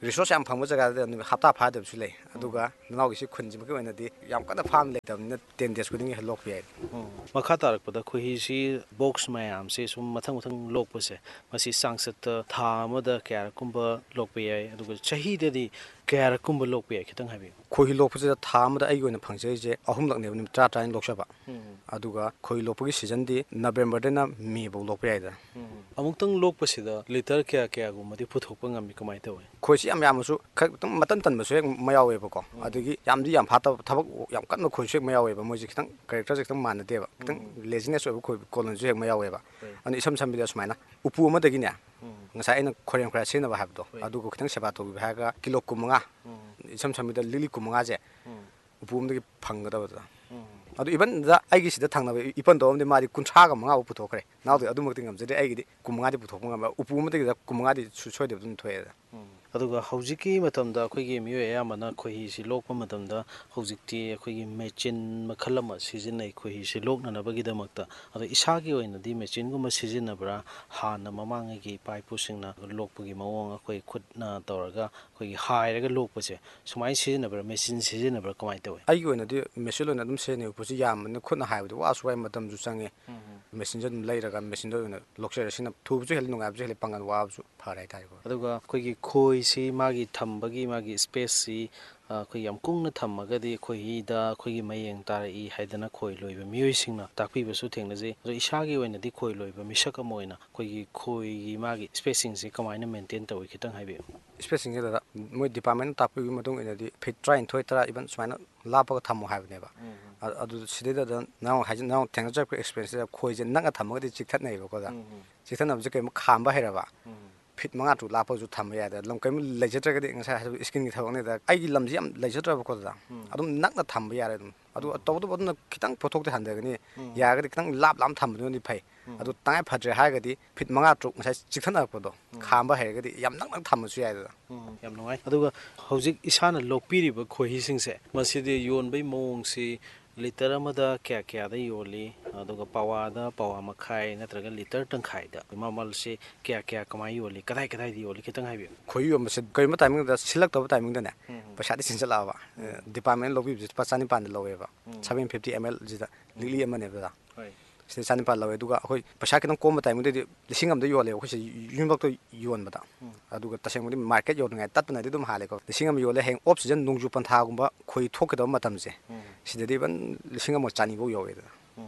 ꯔꯤꯁꯣꯔꯁ ꯌꯥꯝ ꯐꯪꯕ ꯖꯒꯥꯗ ꯅꯨꯃꯤꯠ ꯍꯞꯇꯥ ꯐꯥꯗꯕꯁꯨ ꯂꯩ ꯑꯗꯨꯒ ꯅꯅꯥꯎꯒꯤꯁꯤ ꯈꯨꯟꯁꯤꯃꯒꯤ ꯑꯣꯏꯅꯗꯤ ꯌꯥꯝ ꯀꯟꯅ ꯐꯥꯝ ꯂꯩꯇꯕꯅꯤꯅ ꯇꯦꯟ ꯗꯦꯖ ꯈꯨꯗꯤꯡꯒꯤ ꯂꯣꯛꯄ ꯌꯥꯏ ꯃꯈꯥ ꯇꯥꯔꯛꯄꯗ ꯈꯣꯏꯍꯤꯁꯤ ꯕꯣꯛꯁ ꯃꯌꯥꯝꯁꯦ ꯁꯨꯝ ꯃꯊꯪ ꯃꯊꯪ ꯂꯣꯛꯄꯁꯦ ꯃꯁꯤ ꯆꯥꯡꯆꯠꯇ ꯊꯥ ꯑꯃꯗ ꯀꯌꯥꯔꯛꯀꯨꯝꯕ ꯂꯣꯛꯄ ꯌꯥꯏ ꯑꯗꯨꯒ ꯆꯍꯤꯗꯗꯤ ꯀꯌꯥꯔꯛꯀꯨꯝꯕ ꯂꯣꯛꯄ ꯌꯥꯏ ꯈꯤꯇꯪ ꯍꯥꯏꯕꯤꯌꯨ ꯈꯣꯏꯍꯤ ꯂꯣꯛꯄꯁꯤꯗ ꯊꯥ ꯑꯃꯗ ꯑꯩꯒꯤ ꯑꯣꯏꯅ ꯐꯪꯖꯔꯤꯁꯦ ꯑꯍꯨꯝꯂꯛꯅꯦꯕ ꯅꯨꯃꯤꯠ ꯇꯔꯥ ꯇꯔꯥꯅꯤ ꯂꯣꯛꯆꯕ ꯑꯗꯨꯒ ꯈꯣꯏꯍꯤ ꯂꯣꯛꯄꯒꯤ ꯁꯤꯖꯟꯗꯤ ꯅꯕꯦꯝꯕꯔꯗꯩꯅ ꯃꯦꯐꯧ ꯂꯣꯛꯄ ꯌꯥꯏꯗ ꯑꯃꯨꯛꯇꯪ ꯂꯣꯛꯄꯁꯤꯗ ꯂꯤꯇꯔ ꯀꯌꯥ ꯀꯌꯥꯒꯨꯝꯕꯗꯤ ꯄꯨꯊꯣꯛꯄ ꯉꯝꯃꯤ ꯀꯃꯥꯏꯅ ꯇꯧꯏ ꯈꯣꯏꯁꯤ ꯌꯥꯝ ꯌꯥꯝꯃꯁꯨ ꯈꯤꯇꯪ ꯃꯇꯟ ꯇꯟꯕꯁꯨ ꯍꯦꯛ ꯌꯥꯎꯋꯦꯕꯀꯣ ꯑꯗꯒꯤ ꯌꯥꯝꯗꯤ ꯌꯥꯝ ꯐꯥꯠꯇꯕ ꯊꯕꯛ ꯌꯥꯝ ꯀꯟꯅ ꯈꯣꯏꯁꯨ ꯍꯦꯛ ꯌꯥꯎꯋꯦꯕ ꯃꯣꯏꯁꯦ ꯈꯤꯇꯪ ꯀꯦꯔꯦꯛꯇꯔꯁꯦ ꯈꯤꯇꯪ ꯃꯥꯟꯅꯗꯦꯕ ꯈꯤꯇꯪ ꯂꯦꯖꯤꯅꯦꯁ ꯑꯣꯏꯕ ꯈꯣꯏ ꯀꯣꯂꯣꯟꯁꯨ ꯍꯦꯛ ꯌꯥꯎꯋꯦꯕ ꯑꯗꯨꯅ ꯏꯁꯝ ꯁꯝꯕꯤꯗ ꯁꯨꯃꯥꯏꯅ ꯎꯄꯨ ꯑꯃꯗꯒꯤꯅꯦ ꯉꯁꯥꯏ ꯑꯩꯅ ꯈꯣꯏꯔꯦꯝ ꯈꯔ ꯁꯤꯖꯤꯟꯅꯕ ꯍꯥꯏꯕꯗꯣ ꯑꯗꯨꯒ ꯈꯤꯇꯪ ꯁꯦꯕꯥ ꯇꯧꯕꯤꯕ ꯍꯥꯏꯔꯒ ꯀꯤꯂꯣ ꯀꯨꯟꯃꯉꯥ ꯏꯁꯝ ꯁꯝꯕꯤꯗ ꯂꯤꯛꯂꯤ ꯀꯨꯟꯃꯉꯥꯁꯦ ꯎꯄꯨ ꯑꯃꯗꯒꯤ ꯐꯪꯒꯗꯕꯗ ꯑꯗꯨ ꯏꯚꯟꯗ ꯑꯩꯒꯤ ꯁꯤꯗ ꯊꯪꯅꯕ ꯏꯄꯟ ꯇꯧꯔꯝꯗꯤ ꯃꯥꯗꯤ ꯀꯨꯟꯊ꯭ꯔꯥꯒ ꯃꯉꯥꯐꯥꯎ ꯄꯨꯊꯣꯛꯈ꯭ꯔꯦ ꯅꯥꯎꯗꯤ ꯑꯗꯨꯃꯛꯇꯤ ꯉꯝꯖꯗꯦ ꯑꯩꯒꯤꯗꯤ ꯀꯨꯟꯃꯉꯥꯗꯤ ꯄꯨꯊꯣꯛꯄ ꯉꯝꯕ ꯎꯄꯨ ꯑꯃꯗꯒꯤꯗ ꯀꯨꯟꯃꯉꯥꯗꯤ ꯁꯣꯏꯗꯕ ꯑꯗꯨꯝ ꯊꯣꯛꯑꯦꯗ ꯑꯗꯨꯒ ꯍꯧꯖꯤꯛꯀꯤ ꯃꯇꯝꯗ ꯑꯩꯈꯣꯏꯒꯤ ꯃꯤꯑꯣꯏ ꯑꯌꯥꯝꯕꯅ ꯈꯣꯏꯍꯤꯁꯤ ꯂꯣꯛꯄ ꯃꯇꯝꯗ ꯍꯧꯖꯤꯛꯇꯤ ꯑꯩꯈꯣꯏꯒꯤ ꯃꯦꯆꯤꯟ ꯃꯈꯜ ꯑꯃ ꯁꯤꯖꯤꯟꯅꯩ ꯈꯣꯏꯍꯤꯁꯤ ꯂꯣꯛꯅꯅꯕꯒꯤꯗꯃꯛꯇ ꯑꯗꯣ ꯏꯁꯥꯒꯤ ꯑꯣꯏꯅꯗꯤ ꯃꯦꯆꯤꯟꯒꯨꯝꯕ ꯁꯤꯖꯤꯟꯅꯕ꯭ꯔꯥ ꯍꯥꯟꯅ ꯃꯃꯥꯡꯉꯩꯒꯤ ꯏꯄꯥ ꯏꯄꯨꯁꯤꯡꯅ ꯂꯣꯛꯄꯒꯤ ꯃꯑꯣꯡ ꯑꯩꯈꯣꯏ ꯈꯨꯠꯅ ꯇꯧꯔꯒ ꯑꯩꯈꯣꯏꯒꯤ ꯍꯥꯏꯔꯒ ꯂꯣꯛꯄꯁꯦ ꯁꯨꯃꯥꯏꯅ ꯁꯤꯖꯤꯟꯅꯕ꯭ꯔꯥ ꯃꯦꯆꯤꯟ ꯁꯤꯖꯤꯟꯅꯕ꯭ꯔꯥ ꯀꯃꯥꯏꯅ ꯇꯧꯏ ꯑꯩꯒꯤ ꯑꯣꯏꯅꯗꯤ ꯃꯦꯆꯤꯟ ꯑꯣꯏꯅ ꯑꯗꯨꯝ ꯁꯤꯖꯤꯟꯅꯩ ꯎꯄꯨꯁꯤ ꯌꯥꯝꯕꯅꯤꯅ ꯈꯨꯠꯅ ꯍꯥꯏꯕꯗꯤ ꯋꯥꯁꯨ ꯋꯥꯏ ꯃꯇꯝꯁꯨ ꯆꯪꯉꯦ ꯃꯦꯆꯤꯟꯁꯨ ꯑꯗꯨꯝ ꯂꯩꯔꯒ ꯃꯦꯆꯤꯟꯗ ꯑꯣꯏꯅ ꯂꯧꯆꯔꯦ ꯁꯤꯅ ꯊꯨꯕꯁꯨ ꯍꯦꯜꯂꯤ ꯅꯨꯡꯉꯥꯏꯕꯁꯨ ꯍꯦꯜꯂꯤ ꯄꯥꯡꯒꯜ ꯋꯥꯕꯁꯨ ꯐꯔꯦ ꯍꯥꯏꯇꯥꯔꯦꯀꯣ ꯑꯗꯨꯒ ꯑꯩꯈꯣꯏꯒꯤ ꯈꯣꯏꯁꯤ ꯃꯥꯒꯤ ꯊꯝꯕꯒꯤ ꯃꯥꯒꯤ ꯏꯁꯄꯦꯁꯁꯤ ꯑꯩꯈꯣꯏ ꯌꯥꯝ ꯀꯨꯡꯅ ꯊꯝꯃꯒꯗꯤ ꯈꯣꯏꯍꯤꯗ ꯑꯩꯈꯣꯏꯒꯤ ꯃꯌꯦꯡ ꯇꯥꯔꯛꯏ ꯍꯥꯏꯗꯅ ꯈꯣꯏ ꯂꯣꯏꯕ ꯃꯤꯑꯣꯏꯁꯤꯡꯅ ꯇꯥꯛꯄꯤꯕꯁꯨ ꯊꯦꯡꯅꯖꯩ ꯑꯗꯣ ꯏꯁꯥꯒꯤ ꯑꯣꯏꯅꯗꯤ ꯈꯣꯏ ꯂꯣꯏꯕ ꯃꯤꯁꯛ ꯑꯃ ꯑꯣꯏꯅ ꯑꯩꯈꯣꯏꯒꯤ ꯈꯣꯏꯒꯤ ꯃꯥꯒꯤ ꯏꯁꯄꯦꯁꯁꯤꯡꯁꯤ ꯀꯃꯥꯏꯅ ꯃꯦꯟꯇꯦꯟ ꯇꯧꯏ ꯈꯤꯇꯪ ꯍꯥꯏꯕꯤꯌꯨ ꯏꯁꯄꯦꯁꯁꯤꯡꯁꯤꯗ ꯃꯣꯏ ꯗꯤꯄꯥꯔꯠꯃꯦꯟꯅ ꯇꯥꯛꯄꯤꯕꯒꯤ ꯃꯇꯨꯡ ꯏꯟꯅꯗꯤ ꯐꯤꯠ ꯇꯔꯥꯅꯤꯊꯣꯏ ꯇꯔꯥ ꯏꯚꯟ ꯁꯨꯃꯥꯏꯅ ꯂꯥꯞꯄꯒ ꯊꯝꯃꯣ ꯍꯥꯏꯕꯅꯦꯕ ꯑꯗꯨ ꯁꯤꯗꯩꯗ ꯅꯪ ꯍꯥꯏꯖ ꯅꯪ ꯊꯦꯡꯅꯖꯔꯛꯄ ꯑꯦꯛꯁꯄꯤꯔꯦꯟꯁꯁꯤꯗ ꯈꯣꯏꯁꯦ ꯅꯛꯅ ꯊꯝꯃꯒꯗꯤ ꯆꯤꯛꯊꯠꯅꯩꯑꯕꯀꯣꯗ ꯆꯤꯛꯊꯠꯅꯕꯁꯦ ꯀꯩꯒꯨꯝꯕ ꯈꯥꯝꯕ ꯍꯩꯔꯕ ꯐꯤꯠ ꯃꯉꯥ ꯇꯔꯨꯛ ꯂꯥꯞꯄꯁꯨ ꯊꯝꯕ ꯌꯥꯏꯗ ꯂꯝ ꯀꯩꯝ ꯂꯩꯖꯗ꯭ꯔꯒꯗꯤ ꯉꯁꯥꯏ ꯍꯥꯏꯕ ꯏꯁꯀꯤꯟꯒꯤ ꯊꯕꯛꯅꯤꯗ ꯑꯩꯒꯤ ꯂꯝꯁꯤ ꯌꯥꯝ ꯂꯩꯖꯗ꯭ꯔꯕ ꯈꯣꯠꯇꯗ ꯑꯗꯨꯝ ꯅꯛꯅ ꯊꯝꯕ ꯌꯥꯔꯦ ꯑꯗꯨꯝ ꯑꯗꯨ ꯇꯧꯕꯇꯕꯨ ꯑꯗꯨꯅ ꯈꯤꯇꯪ ꯄꯣꯊꯣꯛꯇꯤ ꯍꯟꯊꯒꯅꯤ ꯌꯥꯔꯒꯗꯤ ꯈꯤꯇꯪ ꯂꯥꯞ ꯂꯥꯞ ꯊꯝꯕꯗꯨꯅꯗꯤ ꯐꯩ ꯑꯗꯨ ꯇꯉꯥꯏ ꯐꯗ꯭ꯔꯦ ꯍꯥꯏꯔꯒꯗꯤ ꯐꯤꯠ ꯃꯉꯥ ꯇꯔꯨꯛ ꯉꯁꯥꯏ ꯆꯤꯛꯊꯠꯅꯔꯛꯄꯗꯣ ꯈꯥꯝꯕ ꯍꯩꯔꯒꯗꯤ ꯌꯥꯝ ꯅꯛꯅ ꯊꯝꯃꯁꯨ ꯌꯥꯏꯗꯅ ꯌꯥꯝ ꯅꯨꯡꯉꯥꯏ ꯑꯗꯨꯒ ꯍꯧꯖꯤꯛ ꯏꯁꯥꯅ ꯂꯣꯛꯄꯤꯔꯤꯕ ꯈꯣꯏꯍꯤꯁꯤꯡꯁꯦ ꯃꯁꯤꯗꯤ ꯌꯣꯟꯕꯩ ꯃꯑꯣꯡꯁꯤ ꯂꯤꯇꯔ ꯑꯃꯗ ꯀꯌꯥ ꯀꯌꯥꯗ ꯌꯣꯜꯂꯤ ꯑꯗꯨꯒ ꯄꯋꯥꯗ ꯄꯋꯥ ꯃꯈꯥꯏ ꯅꯠꯇ꯭ꯔꯒ ꯂꯤꯇꯔ ꯇꯪꯈꯥꯏꯗ ꯃꯃꯜꯁꯤ ꯀꯌꯥ ꯀꯌꯥ ꯀꯃꯥꯏꯅ ꯌꯣꯜꯂꯤ ꯀꯗꯥꯏ ꯀꯗꯥꯏꯗ ꯌꯣꯜꯂꯤ ꯈꯤꯇꯪ ꯍꯥꯏꯕꯤꯌꯨ ꯈꯣꯏꯍꯤ ꯌꯣꯟꯕꯁꯦ ꯀꯔꯤꯒꯨꯝꯕ ꯇꯥꯏꯃꯤꯡꯗ ꯁꯤꯜꯂꯛꯇꯕ ꯇꯥꯏꯃꯤꯡꯗꯅꯦ ꯄꯩꯁꯥꯗꯤ ꯁꯤꯟꯖꯜꯂꯛꯑꯕ ꯗꯤꯄꯥꯔꯠꯃꯦꯟ ꯂꯧꯕꯤꯕꯁꯤ ꯂꯨꯄꯥ ꯆꯅꯤꯄꯥꯟꯗ ꯂꯧꯋꯦꯕ ꯁꯚꯦꯟ ꯐꯤꯐꯇꯤ ꯑꯦꯝ ꯑꯦꯜꯁꯤꯗ ꯂꯤꯛꯂꯤ ꯑꯃꯅꯦꯕꯗ ꯁꯤꯗ ꯆꯅꯤꯄꯥꯟ ꯂꯧꯋꯦ ꯑꯗꯨꯒ ꯑꯩꯈꯣꯏ ꯄꯩꯁꯥ ꯈꯤꯇꯪ ꯀꯣꯝꯕ ꯇꯥꯏꯃꯤꯡꯗꯗꯤ ꯂꯤꯁꯤꯡ ꯑꯃꯗ ꯌꯣꯜꯂꯦꯕ ꯑꯩꯈꯣꯏꯁꯦ ꯌꯨꯝꯂꯛꯇ ꯌꯣꯟꯕꯗ ꯑꯗꯨꯒ ꯇꯁꯦꯡꯕꯗꯤ ꯃꯥꯔꯀꯦꯠ ꯌꯧꯅꯉꯥꯏ ꯇꯠꯄꯅꯗꯤ ꯑꯗꯨꯝ ꯍꯥꯜꯂꯦꯀꯣ ꯂꯤꯁꯤꯡ ꯑꯃ ꯌꯣꯜꯂꯦ ꯍꯌꯦꯡ ꯑꯣꯐ ꯁꯤꯖꯟ ꯅꯣꯡꯖꯨ ꯄꯟꯊꯥꯒꯨꯝꯕ ꯈꯣꯏ ꯊꯣꯛꯀꯗꯕ ꯃꯇꯝꯁꯦ ꯁꯤꯗꯗꯤ ꯏꯚꯟ ꯂꯤꯁꯤꯡ ꯑꯃ ꯆꯅꯤꯐꯧ ꯌꯧꯋꯦꯗꯅ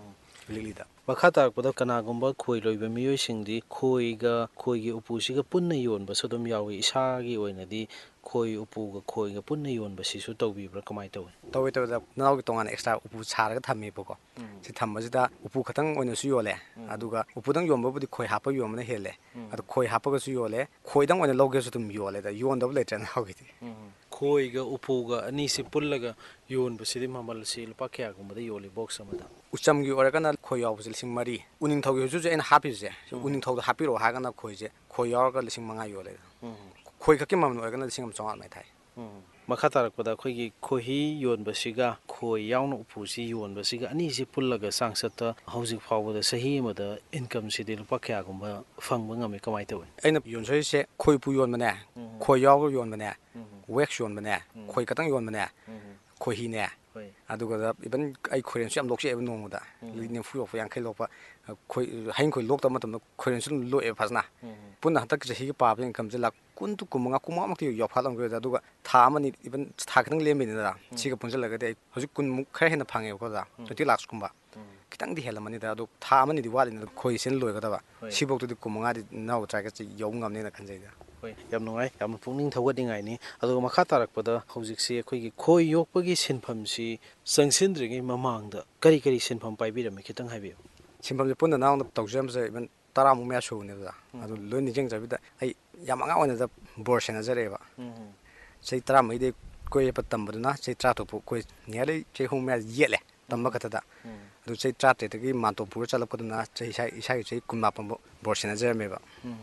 ꯂꯤꯛꯂꯤꯗ ꯃꯈꯥ ꯇꯥꯔꯛꯄꯗ ꯀꯅꯥꯒꯨꯝꯕ ꯈꯣꯏ ꯂꯣꯏꯕ ꯃꯤꯑꯣꯏꯁꯤꯡꯗꯤ ꯈꯣꯏꯒ ꯈꯣꯏꯒꯤ ꯎꯄꯨꯁꯤꯒ ꯄꯨꯟꯅ ꯌꯣꯟꯕꯁꯨ ꯑꯗꯨꯝ ꯌꯥꯎꯏ ꯏꯁꯥꯒꯤ ꯑꯣꯏꯅꯗꯤ ꯈꯣꯏ ꯎꯄꯨꯒ ꯈꯣꯏꯒ ꯄꯨꯟꯅ ꯌꯣꯟꯕꯁꯤꯁꯨ ꯇꯧꯕꯤꯕ꯭ꯔꯥ ꯀꯃꯥꯏꯅ ꯇꯧꯏ ꯇꯧꯋꯦ ꯇꯧꯋꯦꯗ ꯅꯅꯥꯎꯒꯤ ꯇꯣꯉꯥꯟꯅ ꯑꯦꯛꯁꯇ꯭ꯔꯥ ꯎꯄꯨ ꯁꯥꯔꯒ ꯊꯝꯃꯦꯕꯀꯣ ꯁꯤ ꯊꯝꯕꯁꯤꯗ ꯎꯄꯨ ꯈꯛꯇꯪ ꯑꯣꯏꯅꯁꯨ ꯌꯣꯜꯂꯦ ꯑꯗꯨꯒ ꯎꯄꯨꯗꯪ ꯌꯣꯟꯕꯕꯨꯗꯤ ꯈꯣꯏ ꯍꯥꯞꯄ ꯌꯣꯟꯕꯅ ꯍꯦꯜꯂꯦ ꯑꯗꯣ ꯈꯣꯏ ꯍꯥꯞꯄꯒꯁꯨ ꯌꯣꯜꯂꯦ ꯈꯣꯏꯗꯪ ꯑꯣꯏꯅ ꯂꯧꯒꯦꯁꯨ ꯑꯗꯨꯝ ꯌꯣꯜꯂꯦꯗ ꯌꯣꯟꯗꯕ ꯂꯩꯇ꯭ꯔꯦ ꯅꯅꯥꯎꯒꯤꯗꯤ ꯈꯣꯏꯒ ꯎꯄꯨꯒ ꯑꯅꯤꯁꯤ ꯄꯨꯜꯂꯒ ꯌꯣꯟꯕꯁꯤꯗꯤ ꯃꯃꯜꯁꯤ ꯂꯨꯄꯥ ꯀꯌꯥꯒꯨꯝꯕꯗ ꯌꯣꯜꯂꯤ ꯕꯣꯛꯁ ꯑꯃꯗ ꯎꯆꯝꯒꯤ ꯑꯣꯏꯔꯒꯅ ꯈꯣꯏ ꯌꯥꯎꯕꯁꯦ ꯂꯤꯁꯤꯡ ꯃꯔꯤ ꯎꯅꯤꯡꯊꯧꯒꯤ ꯍꯧꯖꯤꯛ ꯍꯧꯖꯤꯛ ꯑꯩꯅ ꯍꯥꯞꯄꯤꯕꯁꯦ ꯎꯅꯤꯡꯊꯧꯗ ꯍꯥꯞꯄꯤꯔꯛꯑꯣ ꯍꯥꯏꯔꯒꯅ ꯈꯣꯏꯁꯦ ꯈꯣꯏ ꯌꯥꯎꯔꯒ ꯂꯤꯁꯤꯡ ꯃꯉꯥ ꯌꯣꯜꯂꯦꯗ ꯈꯣꯏ ꯈꯛꯀꯤ ꯃꯃꯜ ꯑꯣꯏꯔꯒꯅ ꯂꯤꯁꯤꯡ ꯑꯃ ꯆꯥꯝꯃꯉꯥ ꯑꯗꯨꯃꯥꯏꯅ ꯊꯥꯏ ꯃꯈꯥ ꯇꯥꯔꯛꯄꯗ ꯑꯩꯈꯣꯏꯒꯤ ꯈꯣꯏꯍꯤ ꯌꯣꯟꯕꯁꯤꯒ ꯈꯣꯏ ꯌꯥꯎꯅ ꯎꯄꯨꯁꯤ ꯌꯣꯟꯕꯁꯤꯒ ꯑꯅꯤꯁꯤ ꯄꯨꯜꯂꯒ ꯆꯥꯡꯆꯠꯇ ꯍꯧꯖꯤꯛ ꯐꯥꯎꯕꯗ ꯆꯍꯤ ꯑꯃꯗ ꯏꯟꯀꯝꯁꯤꯗꯤ ꯂꯨꯄꯥ ꯀꯌꯥꯒꯨꯝꯕ ꯐꯪꯕ ꯉꯝꯃꯤ ꯀꯃꯥꯏꯅ ꯇꯧꯏ ꯑꯩꯅ ꯌꯣꯟꯖꯔꯤꯁꯦ ꯈꯣꯏ ꯎꯄꯨ ꯌꯣꯟꯕꯅꯦ ꯈꯣꯏ ꯌꯥꯎꯔꯒ ꯌꯣꯟꯕꯅꯦ ꯋꯦꯛꯁ ꯌꯣꯟꯕꯅꯦ ꯈꯣꯏ ꯈꯛꯇꯪ ꯌꯣꯟꯕꯅꯦ ꯈꯣꯏꯍꯤꯅꯦ ꯑꯗꯨꯒ ꯏꯚꯟ ꯑꯩ ꯈꯣꯏꯔꯦꯟꯁꯨ ꯌꯥꯝ ꯂꯣꯛꯆꯩꯑꯕ ꯅꯣꯡꯃꯗ ꯅꯤꯐꯨ ꯌꯣꯛꯄ ꯌꯥꯡꯈꯩ ꯂꯣꯛꯄ ꯈꯣꯏ ꯍꯌꯤꯡ ꯈꯣꯏ ꯂꯣꯛꯇꯕ ꯃꯇꯝꯗ ꯈꯣꯏꯔꯦꯟꯁꯨ ꯑꯗꯨꯝ ꯂꯣꯛꯑꯦꯕ ꯐꯖꯅ ꯄꯨꯟꯅ ꯍꯟꯗꯛꯀꯤ ꯆꯍꯤꯒꯤ ꯄꯥꯕ ꯏꯟꯀꯝꯁꯦ ꯂꯥꯛ ꯀꯨꯟ ꯇꯨ ꯀꯨꯟꯃꯉꯥ ꯀꯨꯟꯃꯉꯥꯃꯨꯛꯇꯤ ꯌꯥꯎꯐꯥꯠꯂꯝꯈ꯭ꯔꯦꯗ ꯑꯗꯨꯒ ꯊꯥ ꯑꯃꯅꯤ ꯏꯚꯟ ꯊꯥ ꯈꯤꯇꯪ ꯂꯦꯝꯃꯤꯅꯤꯗꯅ ꯁꯤꯒ ꯄꯨꯟꯁꯤꯜꯂꯒꯗꯤ ꯑꯩ ꯍꯧꯖꯤꯛ ꯀꯨꯟꯃꯨꯛ ꯈꯔ ꯍꯦꯟꯅ ꯐꯪꯉꯦꯕꯀꯣ ꯑꯣꯖꯥ ꯇ꯭ꯋꯦꯟꯇꯤ ꯂꯥꯛꯁꯀꯨꯝꯕ ꯈꯤꯇꯪꯗꯤ ꯍꯦꯜꯂꯝꯃꯅꯤꯗ ꯑꯗꯣ ꯊꯥ ꯑꯃꯅꯤꯗꯤ ꯋꯥꯠꯂꯤꯅꯤꯅ ꯈꯣꯏꯁꯤꯅ ꯂꯣꯏꯒꯗꯕ ꯁꯤꯐꯧꯇꯗꯤ ꯀꯨꯟꯃꯉꯥꯗꯤ ꯅꯅꯥꯎꯒ ꯇ꯭ꯔꯥꯏꯒ ꯌꯧꯕ ꯉꯝꯅꯦꯅ ꯈꯟꯖꯩꯗ ꯍꯣꯏ ꯌꯥꯝ ꯅꯨꯡꯉꯥꯏ ꯌꯥꯝꯅ ꯄꯨꯛꯅꯤꯡ ꯊꯧꯒꯠꯅꯤꯡꯉꯥꯏꯅꯤ ꯑꯗꯨꯒ ꯃꯈꯥ ꯇꯥꯔꯛꯄꯗ ꯍꯧꯖꯤꯛꯁꯤ ꯑꯩꯈꯣꯏꯒꯤ ꯈꯣꯏ ꯌꯣꯛꯄꯒꯤ ꯁꯤꯟꯐꯝꯁꯤ ꯆꯪꯁꯤꯟꯗ꯭ꯔꯤꯉꯩ ꯃꯃꯥꯡꯗ ꯀꯔꯤ ꯀꯔꯤ ꯁꯤꯟꯐꯝ ꯄꯥꯏꯕꯤꯔꯝꯃꯤ ꯈꯤꯇꯪ ꯍꯥꯏꯕꯤꯌꯨ ꯁꯤꯟꯐꯝꯁꯦ ꯄꯨꯟꯅ ꯅꯅꯥꯎꯅ ꯇꯧꯖꯔꯝꯕꯁꯦ ꯏꯚꯟ ꯇꯔꯥꯃꯨꯛ ꯃꯌꯥ ꯁꯨꯕꯅꯦꯕ ꯑꯗꯨ ꯂꯣꯏ ꯅꯤꯡꯁꯤꯡꯖꯕꯤꯗ ꯑꯩ ꯌꯥꯝ ꯑꯉꯥꯡ ꯑꯣꯏꯅꯗ ꯕꯣꯔ ꯁꯦꯟꯅꯖꯔꯛꯑꯦꯕ ꯆꯍꯤ ꯇꯔꯥꯃꯔꯤꯗꯩ ꯀꯣꯏ ꯌꯦꯠꯄ ꯇꯝꯕꯗꯨꯅ ꯆꯍꯤ ꯇꯔꯥꯇꯔꯨꯛ ꯑꯩꯈꯣꯏ ꯅꯤꯌꯔꯂꯤ ꯆꯍꯤ ꯑꯍꯨꯝ ꯃꯌꯥ ꯌꯦꯠꯂꯦ ꯇꯝꯕ ꯈꯛꯇꯗ ꯑꯗꯨ ꯆꯍꯤ ꯇꯔꯥꯇꯔꯦꯠꯇꯒꯤ ꯃꯥꯟꯇꯣꯞ ꯄꯨꯔ ꯆꯠꯂꯛꯄꯗꯨꯅ ꯆꯍꯤ ꯏꯁꯥꯒꯤ ꯆꯍꯤ ꯀꯨꯟꯃꯥꯄꯟꯐꯥꯎ ꯕꯣꯔ ꯁꯦꯟꯅꯖꯔꯝꯃꯦꯕ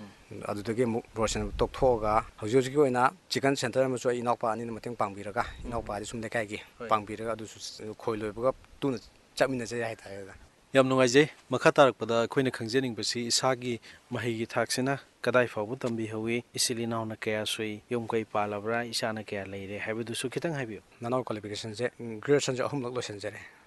ꯑꯗꯨꯗꯒꯤ ꯑꯃꯨꯛ ꯕꯣꯔ ꯁꯦꯟꯅꯕ ꯇꯣꯛꯊꯣꯛꯑꯒ ꯍꯧꯖꯤꯛ ꯍꯧꯖꯤꯛꯀꯤ ꯑꯣꯏꯅ ꯆꯤꯛꯀꯟ ꯁꯦꯟꯇꯔ ꯑꯃꯁꯨ ꯑꯩ ꯏꯅꯥꯎꯄꯥ ꯑꯅꯤꯅ ꯃꯇꯦꯡ ꯄꯥꯡꯕꯤꯔꯒ ꯏꯅꯥꯎꯄꯥꯗꯤ ꯁꯨꯝ ꯂꯩꯀꯥꯏꯒꯤ ꯄꯥꯡꯕꯤꯔꯒ ꯑꯗꯨꯁꯨ ꯈꯣꯏ ꯂꯣꯏꯕꯒ ꯇꯨꯅ ꯆꯠꯃꯤꯟꯅꯖꯩ ꯍꯥꯏꯇꯥꯔꯦ ꯌꯥꯝ ꯅꯨꯡꯉꯥꯏꯖꯩ ꯃꯈꯥ ꯇꯥꯔꯛꯄꯗ ꯑꯩꯈꯣꯏꯅ ꯈꯪꯖꯅꯤꯡꯕꯁꯤ ꯏꯁꯥꯒꯤ ꯃꯍꯩꯒꯤ ꯊꯥꯛꯁꯤꯅ ꯀꯗꯥꯏ ꯐꯥꯎꯕ ꯇꯝꯕꯤꯍꯧꯏ ꯏꯆꯤꯜ ꯏꯅꯥꯎꯅ ꯀꯌꯥ ꯁꯨꯏ ꯌꯨꯝ ꯀꯩ ꯄꯥꯜꯂꯕ꯭ꯔꯥ ꯏꯆꯥꯅ ꯀꯌꯥ ꯂꯩꯔꯦ ꯍꯥꯏꯕꯗꯨꯁꯨ ꯈꯤꯇꯪ ꯍꯥꯏꯕꯤꯌꯨ ꯅꯅꯥꯎ ꯀ꯭ꯋꯥꯂꯤꯐꯤꯀꯦꯁꯟꯁꯦ ꯒ꯭ꯔꯦꯖꯨꯑꯦꯁꯟꯁꯦ ꯑꯍꯨꯝꯂꯛ ꯂꯣꯏꯁꯤꯟꯖꯔꯦ